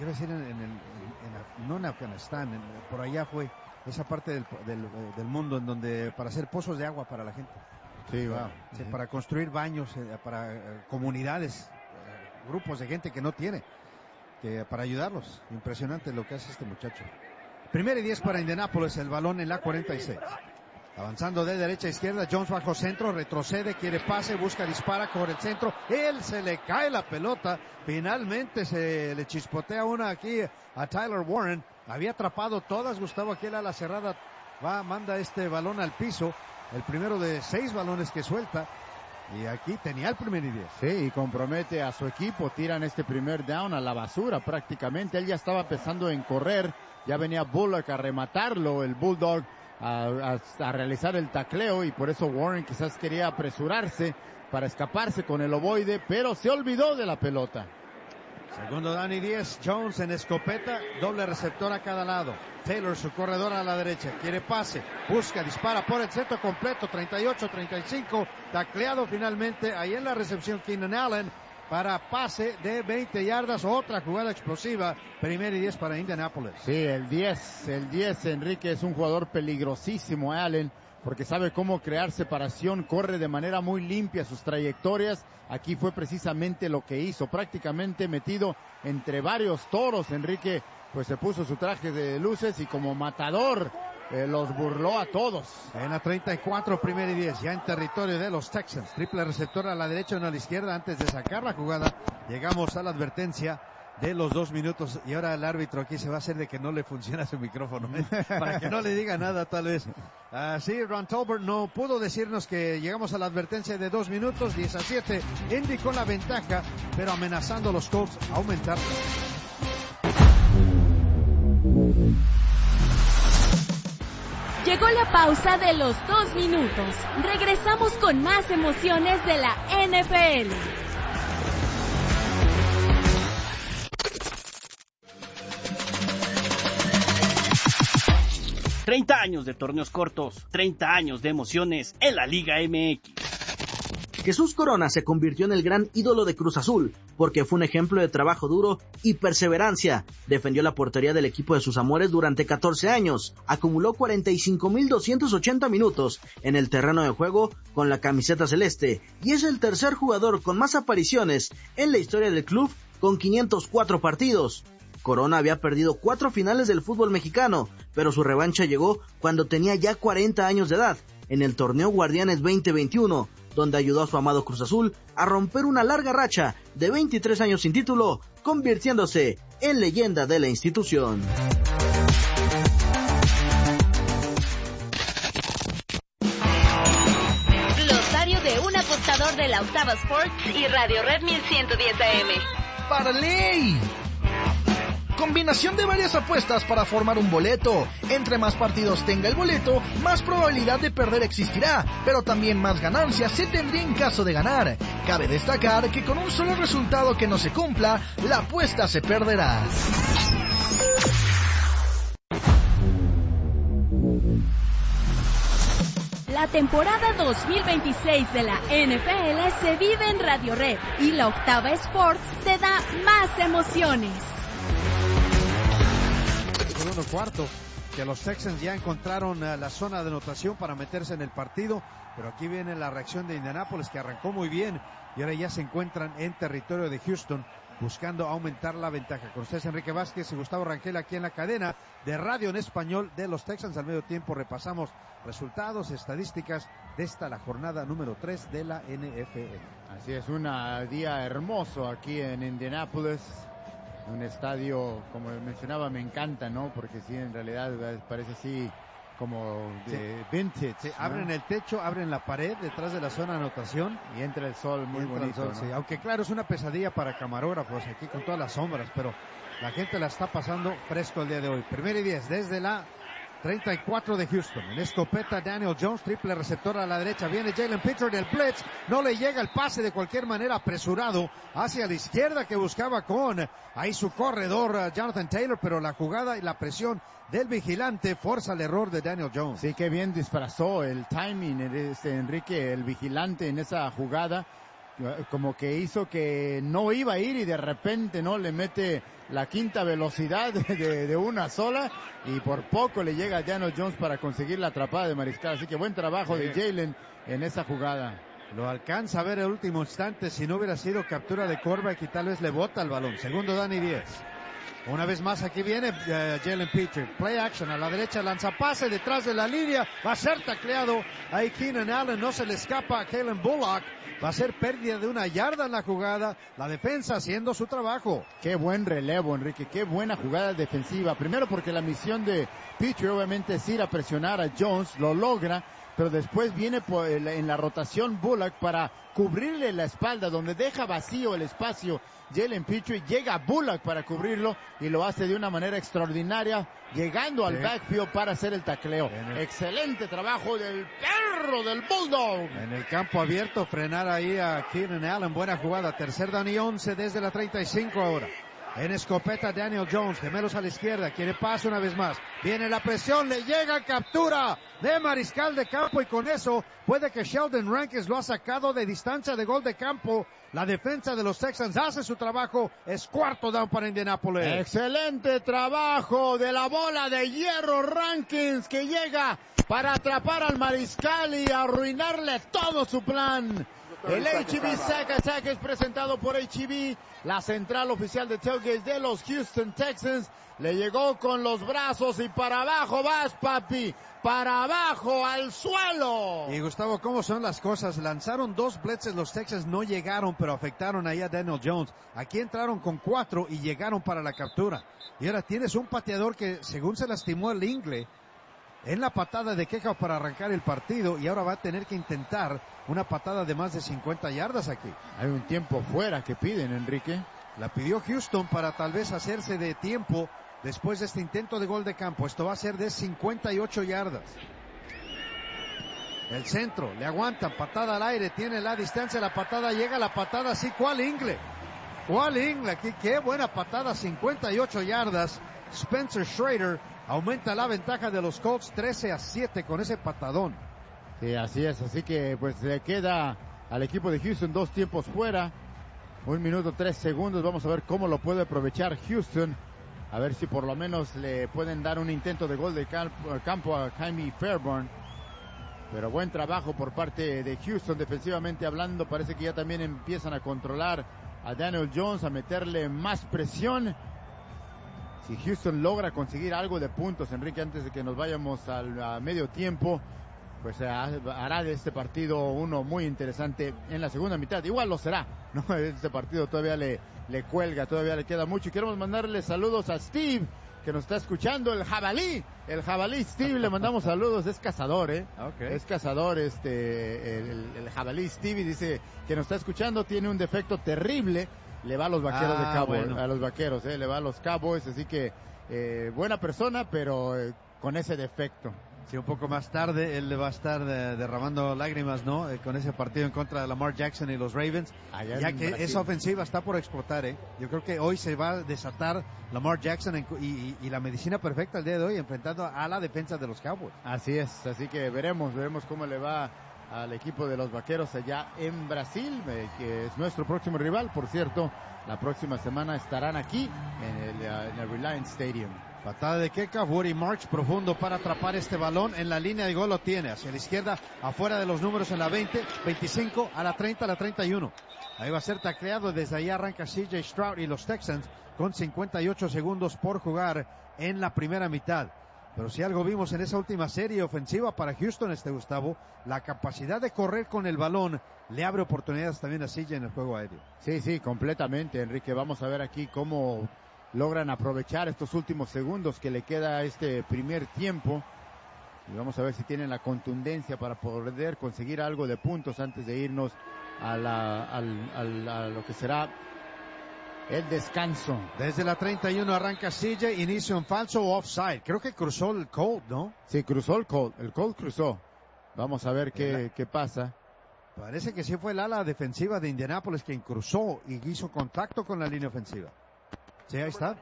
quiero decir, en, en, en, en, no en Afganistán, en, por allá fue esa parte del, del, del mundo en donde para hacer pozos de agua para la gente. Sí, wow. Sí, para construir baños, eh, para eh, comunidades, eh, grupos de gente que no tiene, que para ayudarlos. Impresionante lo que hace este muchacho. Primera y diez para Indianápolis, el balón en la cuarenta y seis. Avanzando de derecha a izquierda, Jones bajo centro, retrocede, quiere pase, busca, dispara, corre el centro, él se le cae la pelota, finalmente se le chispotea una aquí a Tyler Warren, había atrapado todas, Gustavo, aquí a la cerrada, va, manda este balón al piso, el primero de seis balones que suelta, y aquí tenía el primer y diez. Sí, y compromete a su equipo, tiran este primer down a la basura prácticamente, él ya estaba pensando en correr, ya venía Bullock a rematarlo, el Bulldog, A, a, a realizar el tacleo, y por eso Warren quizás quería apresurarse para escaparse con el ovoide, pero se olvidó de la pelota. Segundo down y diez, Jones en escopeta, doble receptor a cada lado. Taylor, su corredor a la derecha, quiere pase, busca, dispara por el centro completo, treinta y ocho treinta y cinco, tacleado finalmente, ahí en la recepción Keenan Allen, para pase de veinte yardas, otra jugada explosiva, primera y diez para Indianapolis. Sí, el diez, el diez, Enrique, es un jugador peligrosísimo, Allen, porque sabe cómo crear separación, corre de manera muy limpia sus trayectorias, aquí fue precisamente lo que hizo, prácticamente metido entre varios toros, Enrique, pues se puso su traje de luces y como matador, Eh, los burló a todos. En la treinta y cuatro, primera y diez, ya en territorio de los Texans. Triple receptor a la derecha y uno a la izquierda antes de sacar la jugada. Llegamos a la advertencia de los dos minutos y ahora el árbitro aquí se va a hacer de que no le funciona su micrófono, ¿eh? Para que no le diga nada tal vez. Así, uh, Ron Tolbert no pudo decirnos que llegamos a la advertencia de dos minutos, diez a siete. Indy con la ventaja, pero amenazando a los Colts a aumentar. Llegó la pausa de los dos minutos. Regresamos con más emociones de la N F L. treinta años de torneos cortos, treinta años de emociones en la Liga M X. Jesús Corona se convirtió en el gran ídolo de Cruz Azul, porque fue un ejemplo de trabajo duro y perseverancia. Defendió la portería del equipo de sus amores durante catorce años, acumuló cuarenta y cinco mil doscientos ochenta minutos en el terreno de juego con la camiseta celeste, y es el tercer jugador con más apariciones en la historia del club con quinientos cuatro partidos. Corona había perdido cuatro finales del fútbol mexicano, pero su revancha llegó cuando tenía ya cuarenta años de edad, en el torneo Guardianes veinte veintiuno, donde ayudó a su amado Cruz Azul a romper una larga racha de veintitrés años sin título, convirtiéndose en leyenda de la institución. Glosario de un apostador de la Octava Sports y Radio Red mil ciento diez A M. ¡Parley! Combinación de varias apuestas para formar un boleto. Entre más partidos tenga el boleto, más probabilidad de perder existirá, pero también más ganancias se tendría en caso de ganar. Cabe destacar que con un solo resultado que no se cumpla, la apuesta se perderá. La temporada dos mil veintiséis de la N F L se vive en Radio Red y la Octava Sports te da más emociones. Segundo cuarto, que los Texans ya encontraron uh, la zona de anotación para meterse en el partido, pero aquí viene la reacción de Indianápolis, que arrancó muy bien y ahora ya se encuentran en territorio de Houston buscando aumentar la ventaja. Con ustedes Enrique Vázquez y Gustavo Rangel aquí en la cadena de radio en español de los Texans. Al medio tiempo repasamos resultados, estadísticas de esta la jornada número tres de la N F L. Así es, un día hermoso aquí en Indianápolis. Un estadio, como mencionaba, me encanta, ¿no? Porque sí, en realidad parece así como de sí. vintage. Sí, ¿no? Abren el techo, abren la pared detrás de la zona de anotación. Y entra el sol muy bonito, sol, ¿no? Sí. Aunque claro, es una pesadilla para camarógrafos aquí con todas las sombras, pero la gente la está pasando fresco el día de hoy. Primera y diez desde la treinta y cuatro de Houston. En escopeta Daniel Jones, triple receptor a la derecha. Viene Jalen Pitcher del blitz. No le llega el pase de cualquier manera, apresurado hacia la izquierda que buscaba con ahí su corredor Jonathan Taylor, pero la jugada y la presión del vigilante forza el error de Daniel Jones. Sí, que bien disfrazó el timing, este Enrique, el vigilante en esa jugada. como que hizo que no iba a ir y de repente no le mete la quinta velocidad de, de, de una sola y por poco le llega a Daniel Jones para conseguir la atrapada de Mariscal. Así que buen trabajo sí. de Jalen en esa jugada. Lo alcanza a ver el último instante, si no hubiera sido captura de quarterback y tal vez le bota el balón. Segundo down y diez. Una vez más aquí viene uh, Jalen Pitre. Play action a la derecha, lanza pase detrás de la línea. Va a ser tacleado. Ahí Keenan Allen, no se le escapa a Kalen Bullock. Va a ser pérdida de una yarda en la jugada. La defensa haciendo su trabajo. Qué buen relevo, Enrique. Qué buena jugada defensiva. Primero porque la misión de Pitre obviamente es ir a presionar a Jones. Lo logra. Pero después viene por el, en la rotación Bullock para cubrirle la espalda, donde deja vacío el espacio Jalen Pitre. Llega Bullock para cubrirlo y lo hace de una manera extraordinaria, llegando al sí. backfield para hacer el tacleo. El... Excelente trabajo del perro del Bulldog. En el campo abierto, frenar ahí a Keenan Allen. Buena jugada. Tercer down y once desde la treinta y cinco ahora. En escopeta Daniel Jones, gemelos a la izquierda, quiere pase una vez más. Viene la presión, le llega captura de Mariscal de campo y con eso puede que Sheldon Rankins lo ha sacado de distancia de gol de campo. La defensa de los Texans hace su trabajo, es cuarto down para Indianapolis. Excelente trabajo de la bola de hierro Rankins que llega para atrapar al Mariscal y arruinarle todo su plan. El H E B Sack Attack es presentado por H E B, la central oficial de tailgates de los Houston Texans. Le llegó con los brazos y para abajo vas, papi, para abajo al suelo. Y Gustavo, ¿cómo son las cosas? Lanzaron dos blitzes, los Texans no llegaron, pero afectaron ahí a Daniel Jones. Aquí entraron con cuatro y llegaron para la captura. Y ahora tienes un pateador que, según se lastimó el ingle, en la patada de queja para arrancar el partido y ahora va a tener que intentar una patada de más de cincuenta yardas aquí. Hay un tiempo fuera que piden, Enrique. La pidió Houston para tal vez hacerse de tiempo después de este intento de gol de campo. Esto va a ser de cincuenta y ocho yardas. El centro, le aguantan, patada al aire, tiene la distancia, la patada llega, la patada sí, ¿cuál ingle? ¿Cuál ingle? Aquí, qué buena patada, cincuenta y ocho yardas. Spencer Schrader aumenta la ventaja de los Colts trece a siete con ese patadón. Sí, así es, así que pues le queda al equipo de Houston dos tiempos fuera, un minuto tres segundos, vamos a ver cómo lo puede aprovechar Houston, a ver si por lo menos le pueden dar un intento de gol de campo a Jaime Fairburn, pero buen trabajo por parte de Houston defensivamente hablando, parece que ya también empiezan a controlar a Daniel Jones, a meterle más presión. Si Houston logra conseguir algo de puntos, Enrique, antes de que nos vayamos al a medio tiempo, pues hará de este partido uno muy interesante en la segunda mitad. Igual lo será, ¿no? Este partido todavía le, le cuelga, todavía le queda mucho. Y queremos mandarle saludos a Steve, que nos está escuchando, el jabalí, el jabalí Steve, le mandamos saludos, es cazador, ¿eh? Okay. Es cazador, este, el, el, el jabalí Steve, y dice que nos está escuchando, tiene un defecto terrible. Le va a los vaqueros ah, de Cowboys, bueno. a los vaqueros, eh, le va a los Cowboys, así que eh, buena persona, pero eh, con ese defecto. Sí, un poco más tarde él le va a estar de, derramando lágrimas, ¿no? Eh, con ese partido en contra de Lamar Jackson y los Ravens, allá ya que Brasil. Esa ofensiva está por explotar, ¿eh? Yo creo que hoy se va a desatar Lamar Jackson en, y, y, y la medicina perfecta el día de hoy enfrentando a la defensa de los Cowboys. Así es, así que veremos, veremos cómo le va al equipo de los vaqueros allá en Brasil, eh, que es nuestro próximo rival, por cierto. La próxima semana estarán aquí en el, en el Reliance Stadium. Patada de Keka, Woody March profundo para atrapar este balón en la línea de gol, lo tiene hacia la izquierda, afuera de los números en la veinte, veinticinco, a la treinta, a la treinta y uno. Ahí va a ser tacleado, desde ahí arranca C J Stroud y los Texans con cincuenta y ocho segundos por jugar en la primera mitad. Pero si algo vimos en esa última serie ofensiva para Houston, este Gustavo, la capacidad de correr con el balón le abre oportunidades también a C J en el juego aéreo. Sí, sí, completamente, Enrique. Vamos a ver aquí cómo logran aprovechar estos últimos segundos que le queda a este primer tiempo. Y vamos a ver si tienen la contundencia para poder conseguir algo de puntos antes de irnos a, la, al, al, a lo que será el descanso. Desde la treinta y uno arranca C J, inicio en falso o offside. Creo que cruzó el Colt, ¿no? Sí, cruzó el Colt. El Colt cruzó. Vamos a ver qué, qué pasa. Parece que sí fue el ala defensiva de Indianapolis quien cruzó y hizo contacto con la línea ofensiva. Sí, ahí está.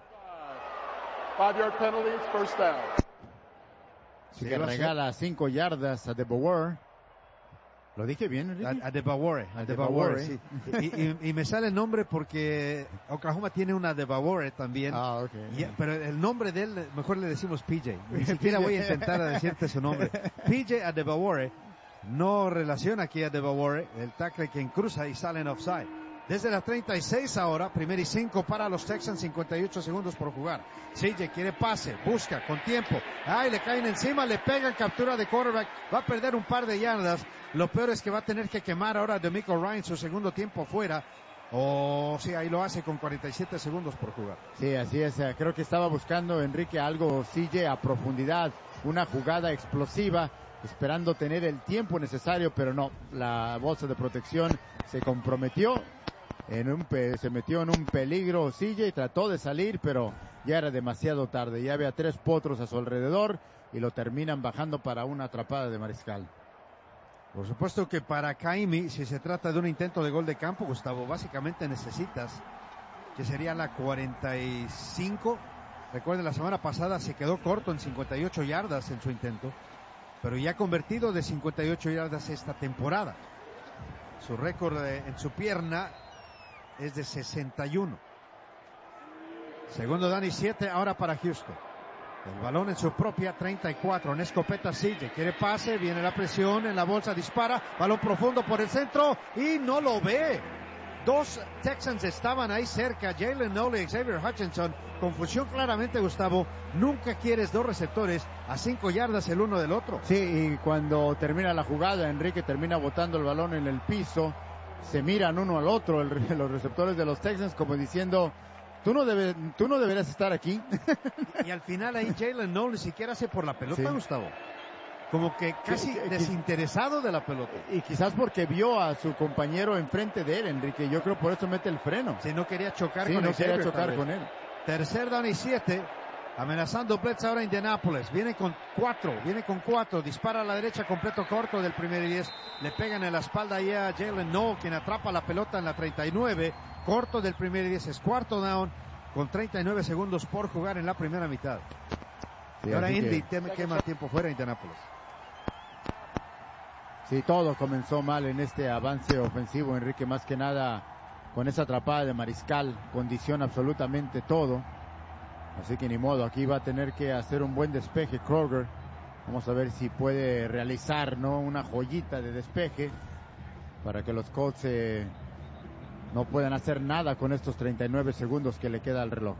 Five yard penalties, first down. Sí, que regala cinco yardas a De Boer. ¿Lo dije bien, Enrique? Adebawore. Adebawore, sí. Y, y, y me sale el nombre porque Oklahoma tiene una Adebawore también. Ah, ok. Y, pero el nombre de él, mejor le decimos P J. Ni siquiera voy a intentar decirte su nombre. P J Adebawore no relaciona aquí a Adebawore, el tackle quien cruza y sale en offside. Desde la treinta y seis ahora, primer y cinco para los Texans, cincuenta y ocho segundos por jugar. C J quiere pase, busca, con tiempo. Ay, le caen encima, le pegan, captura de quarterback. Va a perder un par de yardas. Lo peor es que va a tener que quemar ahora a DeMeco Ryan su segundo tiempo fuera. O oh, sí, ahí lo hace con cuarenta y siete segundos por jugar. Sí, así es. Creo que estaba buscando Enrique algo, C J, a profundidad. Una jugada explosiva, esperando tener el tiempo necesario, pero no. La bolsa de protección se comprometió. En un pe- se metió en un peligro C J y trató de salir, pero ya era demasiado tarde. Ya había tres potros a su alrededor y lo terminan bajando para una atrapada de mariscal. Por supuesto que para Kaimi, si se trata de un intento de gol de campo, Gustavo, básicamente necesitas que sería la cuarenta y cinco. Recuerden, la semana pasada se quedó corto en cincuenta y ocho yardas en su intento, pero ya ha convertido de cincuenta y ocho yardas esta temporada. Su récord eh, en su pierna es de sesenta y uno. Segundo down y siete ahora para Houston. El balón en su propia treinta y cuatro. En escopeta C J. Quiere pase. Viene la presión en la bolsa. Dispara. Balón profundo por el centro. Y no lo ve. Dos Texans estaban ahí cerca. Jalen Nolley y Xavier Hutchinson. Confusión claramente, Gustavo. Nunca quieres dos receptores a cinco yardas el uno del otro. Sí, y cuando termina la jugada, Enrique termina botando el balón en el piso. Se miran uno al otro, el, los receptores de los Texans, como diciendo, tú no debes, tú no deberías estar aquí. Y, y al final ahí Jalen Nolley ni siquiera hace por la pelota, sí. Gustavo. Como que casi que, que, desinteresado de la pelota. Y quizás porque vio a su compañero enfrente de él, Enrique. Yo creo por eso mete el freno. Si no quería chocar sí, con no el quería Xavier, chocar con él. Tercer down y siete. Amenazando Blitz ahora Indianapolis. Viene con cuatro, viene con cuatro. Dispara a la derecha completo corto del primer y diez. Le pegan en la espalda ahí a Jalen Noll, quien atrapa la pelota en la treinta y nueve. Corto del primer y diez. Es cuarto down con treinta y nueve segundos por jugar en la primera mitad. Sí, y ahora Indy que... quema tiempo fuera Indianapolis. Sí, todo comenzó mal en este avance ofensivo, Enrique, más que nada con esa atrapada de mariscal. Condiciona absolutamente todo. Así que ni modo, aquí va a tener que hacer un buen despeje Kroger. Vamos a ver si puede realizar, ¿no?, una joyita de despeje para que los Colts eh, no puedan hacer nada con estos treinta y nueve segundos que le queda al reloj.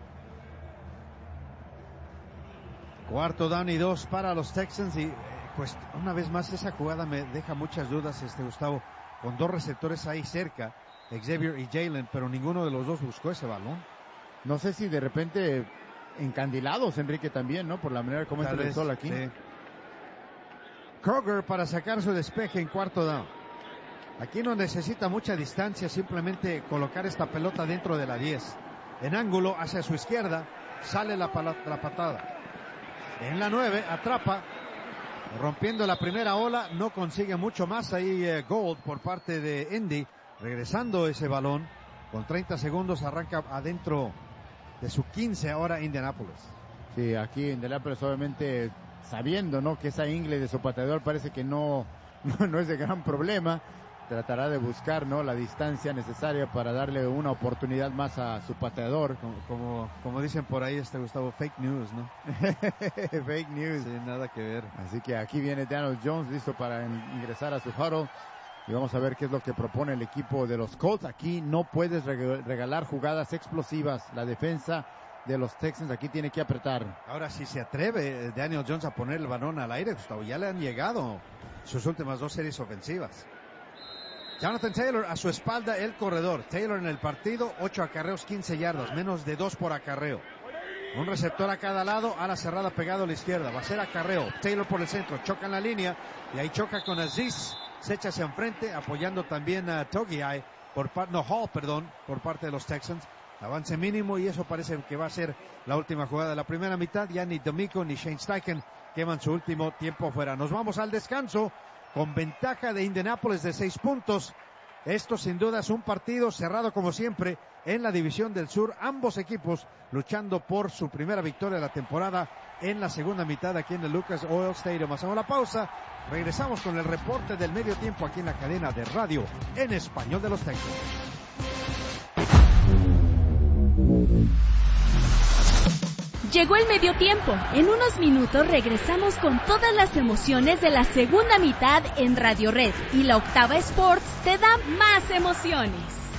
Cuarto down y dos para los Texans y pues una vez más esa jugada me deja muchas dudas, este Gustavo, con dos receptores ahí cerca, Xavier y Jalen, pero ninguno de los dos buscó ese balón. No sé si de repente encandilados, Enrique, también, ¿no? Por la manera como entra el sol aquí. Sí. Kroger para sacar su despeje en cuarto down. Aquí no necesita mucha distancia, simplemente colocar esta pelota dentro de la diez. En ángulo hacia su izquierda, sale la, la patada. En la nueve, atrapa, rompiendo la primera ola, no consigue mucho más ahí eh, Gold por parte de Indy, regresando ese balón. Con treinta segundos arranca adentro de su quince ahora Indianapolis. Sí, aquí Indianapolis obviamente sabiendo, ¿no?, que esa ingle de su pateador parece que no, no, no es de gran problema. Tratará de buscar, ¿no?, la distancia necesaria para darle una oportunidad más a su pateador. Como, como, como dicen por ahí, este Gustavo, fake news, ¿no? Fake news. Sí, nada que ver. Así que aquí viene Daniel Jones listo para ingresar a su huddle. Y vamos a ver qué es lo que propone el equipo de los Colts. Aquí no puedes regalar jugadas explosivas. La defensa de los Texans aquí tiene que apretar. Ahora, si se atreve Daniel Jones a poner el balón al aire, Gustavo, ya le han llegado sus últimas dos series ofensivas. Jonathan Taylor a su espalda, el corredor. Taylor en el partido, ocho acarreos, quince yardas, menos de dos por acarreo. Un receptor a cada lado, ala cerrada pegado a la izquierda. Va a ser acarreo. Taylor por el centro, choca en la línea y ahí choca con Aziz. Se echa hacia enfrente, apoyando también a Togiai, por parte, no, Hall, perdón, por parte de los Texans. Avance mínimo y eso parece que va a ser la última jugada de la primera mitad. Ya ni DeMeco ni Shane Steichen queman su último tiempo fuera. Nos vamos al descanso con ventaja de Indianapolis de seis puntos. Esto sin duda es un partido cerrado como siempre en la División del Sur. Ambos equipos luchando por su primera victoria de la temporada en la segunda mitad aquí en el Lucas Oil Stadium. Hacemos la pausa. Regresamos con el reporte del medio tiempo aquí en la cadena de radio en español de los Texans. Llegó el medio tiempo. En unos minutos regresamos con todas las emociones de la segunda mitad en Radio Red. Y la Octava Sports te da más emociones.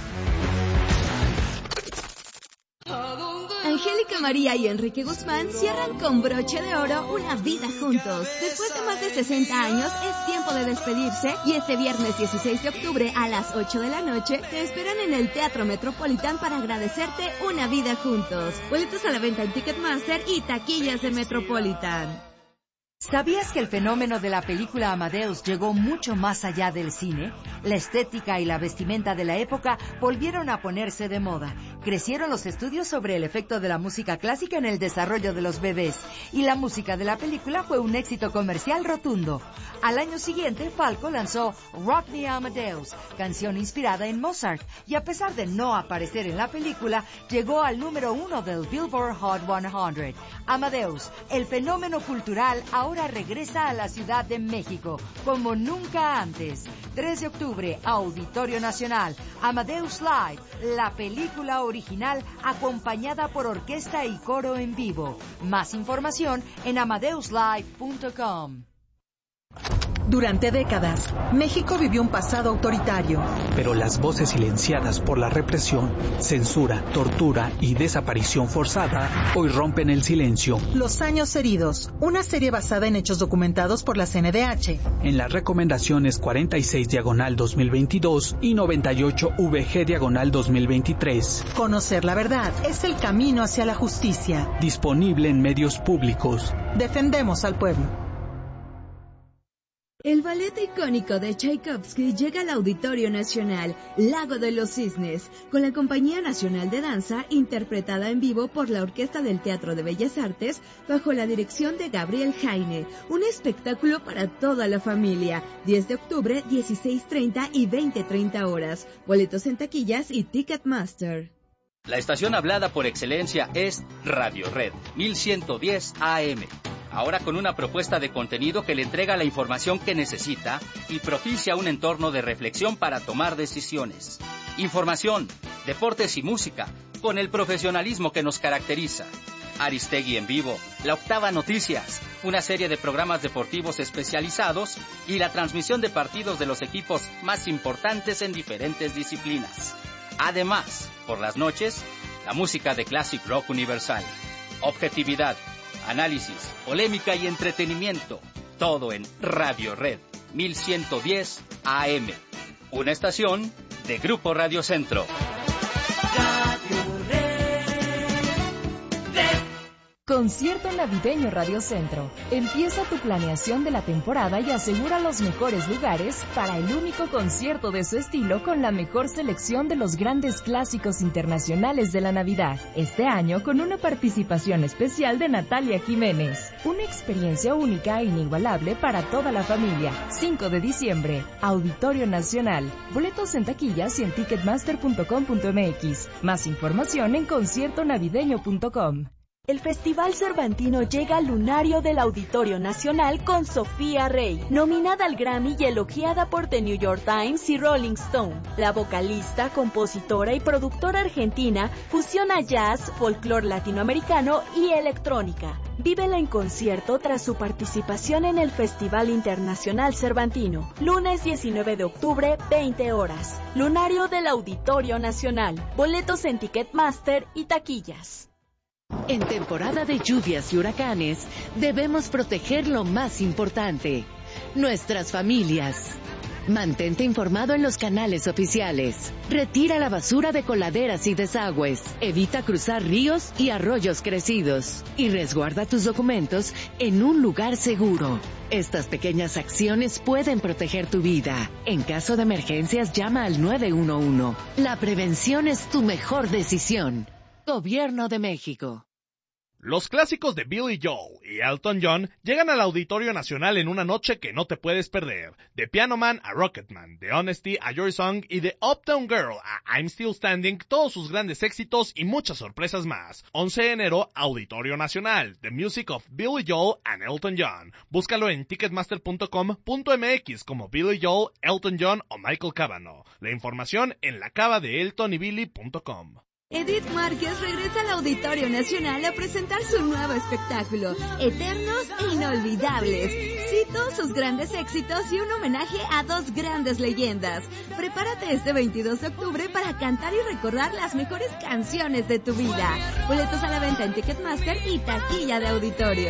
Angélica María y Enrique Guzmán cierran con broche de oro una vida juntos. Después de más de sesenta años, es tiempo de despedirse y este viernes dieciséis de octubre a las ocho de la noche te esperan en el Teatro Metropolitan para agradecerte una vida juntos. Boletos a la venta en Ticketmaster y taquillas de Metropolitan. ¿Sabías que el fenómeno de la película Amadeus llegó mucho más allá del cine? La estética y la vestimenta de la época volvieron a ponerse de moda. Crecieron los estudios sobre el efecto de la música clásica en el desarrollo de los bebés. Y la música de la película fue un éxito comercial rotundo. Al año siguiente, Falco lanzó Rock Me Amadeus, canción inspirada en Mozart. Y a pesar de no aparecer en la película, llegó al número uno del Billboard Hot cien. Amadeus, el fenómeno cultural, ahora Ahora regresa a la Ciudad de México, como nunca antes. tres de octubre, Auditorio Nacional, Amadeus Live, la película original acompañada por orquesta y coro en vivo. Más información en amadeus live punto com. Durante décadas, México vivió un pasado autoritario. Pero las voces silenciadas por la represión, censura, tortura y desaparición forzada hoy rompen el silencio. Los años heridos, una serie basada en hechos documentados por la C N D H. En las recomendaciones cuarenta y seis diagonal dos mil veintidós y noventa y ocho V G diagonal dos mil veintitrés. Conocer la verdad es el camino hacia la justicia. Disponible en medios públicos. Defendemos al pueblo. El ballet icónico de Tchaikovsky llega al Auditorio Nacional, Lago de los Cisnes, con la Compañía Nacional de Danza, interpretada en vivo por la Orquesta del Teatro de Bellas Artes, bajo la dirección de Gabriel Jaine. Un espectáculo para toda la familia. diez de octubre, dieciséis treinta y veinte treinta horas. Boletos en taquillas y Ticketmaster. La estación hablada por excelencia es Radio Red, mil ciento diez A M. Ahora con una propuesta de contenido que le entrega la información que necesita y propicia un entorno de reflexión para tomar decisiones. Información, deportes y música, con el profesionalismo que nos caracteriza. Aristegui en vivo, La Octava Noticias, una serie de programas deportivos especializados y la transmisión de partidos de los equipos más importantes en diferentes disciplinas. Además, por las noches, la música de Classic Rock Universal. Objetividad, análisis, polémica y entretenimiento. Todo en Radio Red, mil ciento diez A M. Una estación de Grupo Radio Centro. Concierto navideño Radio Centro. Empieza tu planeación de la temporada y asegura los mejores lugares para el único concierto de su estilo con la mejor selección de los grandes clásicos internacionales de la Navidad. Este año con una participación especial de Natalia Jiménez. Una experiencia única e inigualable para toda la familia. cinco de diciembre, Auditorio Nacional. Boletos en taquillas y en ticketmaster punto com punto m x. Más información en concierto navideño punto com. El Festival Cervantino llega al lunario del Auditorio Nacional con Sofía Rey, nominada al Grammy y elogiada por The New York Times y Rolling Stone. La vocalista, compositora y productora argentina fusiona jazz, folclore latinoamericano y electrónica. Vívela en concierto tras su participación en el Festival Internacional Cervantino. Lunes diecinueve de octubre, veinte horas. Lunario del Auditorio Nacional. Boletos en Ticketmaster y taquillas. En temporada de lluvias y huracanes, debemos proteger lo más importante, nuestras familias. Mantente informado en los canales oficiales. Retira la basura de coladeras y desagües. Evita cruzar ríos y arroyos crecidos. Y resguarda tus documentos en un lugar seguro. Estas pequeñas acciones pueden proteger tu vida. En caso de emergencias, llama al nueve uno uno. La prevención es tu mejor decisión. Gobierno de México. Los clásicos de Billy Joel y Elton John llegan al Auditorio Nacional en una noche que no te puedes perder. De Piano Man a Rocketman, de Honesty a Your Song y de Uptown Girl a I'm Still Standing, todos sus grandes éxitos y muchas sorpresas más. once de enero, Auditorio Nacional, The Music of Billy Joel and Elton John. Búscalo en ticketmaster punto com punto m x como Billy Joel, Elton John o Michael Cavanaugh. La información en la cava de elton y billy punto com. Edith Márquez regresa al Auditorio Nacional a presentar su nuevo espectáculo, Eternos e Inolvidables. Cito sus grandes éxitos y un homenaje a dos grandes leyendas. Prepárate este veintidós de octubre para cantar y recordar las mejores canciones de tu vida. Boletos a la venta en Ticketmaster y taquilla de auditorio.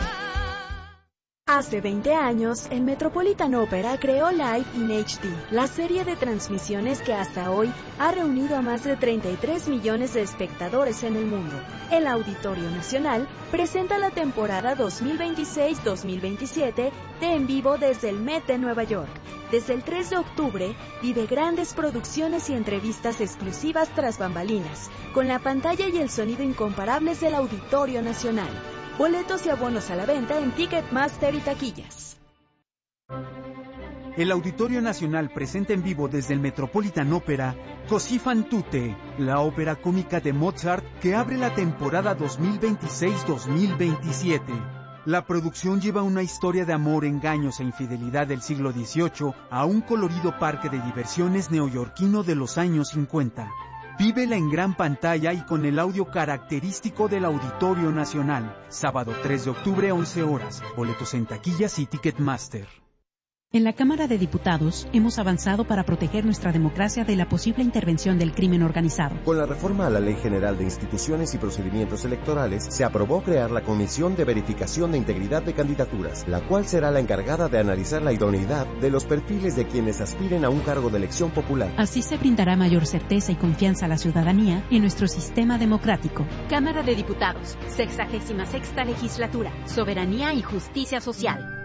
Hace veinte años, el Metropolitan Opera creó Live in H D, la serie de transmisiones que hasta hoy ha reunido a más de treinta y tres millones de espectadores en el mundo. El Auditorio Nacional presenta la temporada dos mil veintiséis dos mil veintisiete de En Vivo desde el Met de Nueva York. Desde el tres de octubre, vive grandes producciones y entrevistas exclusivas tras bambalinas, con la pantalla y el sonido incomparables del Auditorio Nacional. Boletos y abonos a la venta en Ticketmaster y taquillas. El Auditorio Nacional presenta en vivo desde el Metropolitan Opera Così fan tutte, la ópera cómica de Mozart que abre la temporada dos mil veintiséis dos mil veintisiete. La producción lleva una historia de amor, engaños e infidelidad del siglo dieciocho a un colorido parque de diversiones neoyorquino de los años cincuenta. Vívela en gran pantalla y con el audio característico del Auditorio Nacional. Sábado tres de octubre, once horas. Boletos en taquillas y Ticketmaster. En la Cámara de Diputados hemos avanzado para proteger nuestra democracia de la posible intervención del crimen organizado. Con la reforma a la Ley General de Instituciones y Procedimientos Electorales, se aprobó crear la Comisión de Verificación de Integridad de Candidaturas, la cual será la encargada de analizar la idoneidad de los perfiles de quienes aspiren a un cargo de elección popular. Así se brindará mayor certeza y confianza a la ciudadanía en nuestro sistema democrático. Cámara de Diputados, sexagésima sexta Legislatura, Soberanía y Justicia Social.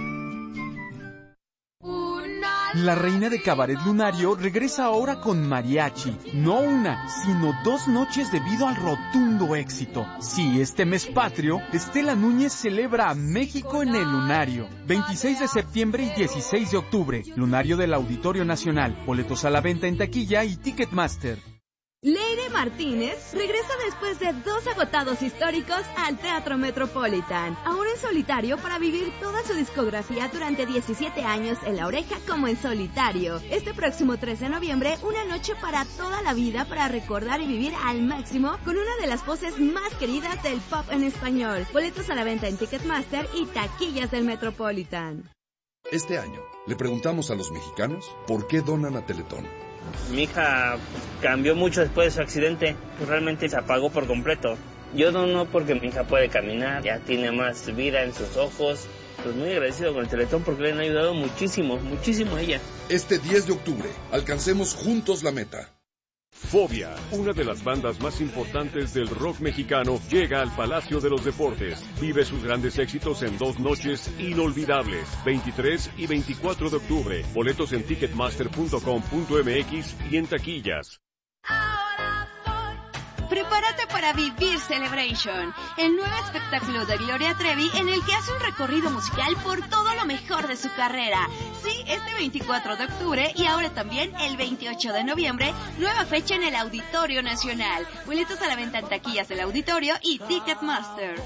La reina de Cabaret Lunario regresa ahora con mariachi. No una, sino dos noches debido al rotundo éxito. Sí, este mes patrio, Estela Núñez celebra a México en el Lunario. veintiséis de septiembre y dieciséis de octubre. Lunario del Auditorio Nacional. Boletos a la venta en taquilla y Ticketmaster. Leire Martínez regresa después de dos agotados históricos al Teatro Metropolitan, ahora en solitario para vivir toda su discografía durante diecisiete años en La Oreja como en solitario. Este próximo tres de noviembre, una noche para toda la vida para recordar y vivir al máximo con una de las voces más queridas del pop en español. Boletos a la venta en Ticketmaster y taquillas del Metropolitan. Este año le preguntamos a los mexicanos por qué donan a Teletón. Mi hija cambió mucho después de su accidente, pues realmente se apagó por completo. Yo dono porque mi hija puede caminar, ya tiene más vida en sus ojos. Pues muy agradecido con el Teletón porque le han ayudado muchísimo, muchísimo a ella. Este diez de octubre, alcancemos juntos la meta. Fobia, una de las bandas más importantes del rock mexicano, llega al Palacio de los Deportes. Vive sus grandes éxitos en dos noches inolvidables, veintitrés y veinticuatro de octubre. Boletos en ticketmaster punto com punto m x y en taquillas. Prepárate para vivir Celebration, el nuevo espectáculo de Gloria Trevi en el que hace un recorrido musical por todo lo mejor de su carrera. Sí, este veinticuatro de octubre y ahora también el veintiocho de noviembre, nueva fecha en el Auditorio Nacional. Boletos a la venta en taquillas del Auditorio y Ticketmaster.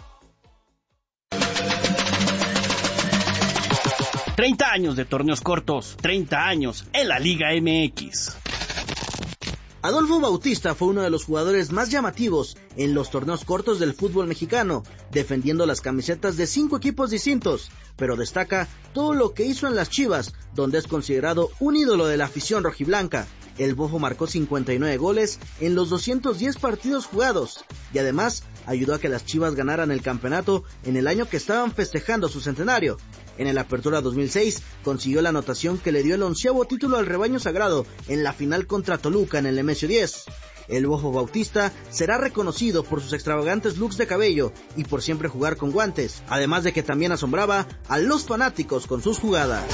treinta años de torneos cortos, treinta años en la Liga M X. Adolfo Bautista fue uno de los jugadores más llamativos en los torneos cortos del fútbol mexicano, defendiendo las camisetas de cinco equipos distintos, pero destaca todo lo que hizo en las Chivas, donde es considerado un ídolo de la afición rojiblanca. El Bofo marcó cincuenta y nueve goles en los doscientos diez partidos jugados, y además ayudó a que las Chivas ganaran el campeonato en el año que estaban festejando su centenario. En el Apertura dos mil seis consiguió la anotación que le dio el onceavo título al rebaño sagrado en la final contra Toluca en el Nemesio diez. El Bofo Bautista será reconocido por sus extravagantes looks de cabello y por siempre jugar con guantes, además de que también asombraba a los fanáticos con sus jugadas.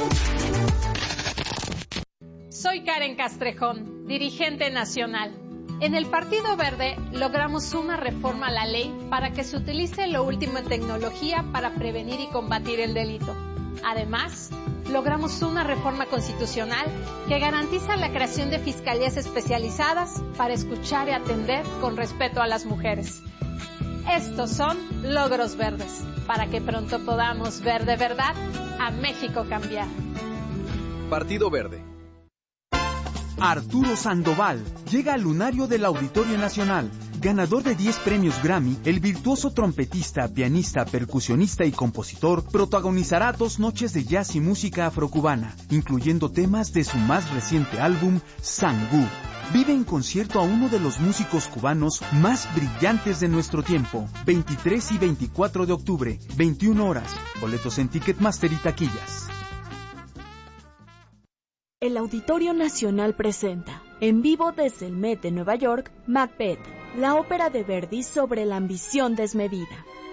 Soy Karen Castrejón, dirigente nacional. En el Partido Verde logramos una reforma a la ley para que se utilice lo último en tecnología para prevenir y combatir el delito. Además, logramos una reforma constitucional que garantiza la creación de fiscalías especializadas para escuchar y atender con respeto a las mujeres. Estos son logros verdes, para que pronto podamos ver de verdad a México cambiar. Partido Verde. Arturo Sandoval llega al lunario del Auditorio Nacional. Ganador de diez premios Grammy, el virtuoso trompetista, pianista, percusionista y compositor protagonizará dos noches de jazz y música afrocubana, incluyendo temas de su más reciente álbum, Sangú. Vive en concierto a uno de los músicos cubanos más brillantes de nuestro tiempo. veintitrés y veinticuatro de octubre, veintiuna horas. Boletos en Ticketmaster y taquillas. El Auditorio Nacional presenta, en vivo desde el Met de Nueva York, Macbeth, la ópera de Verdi sobre la ambición desmedida.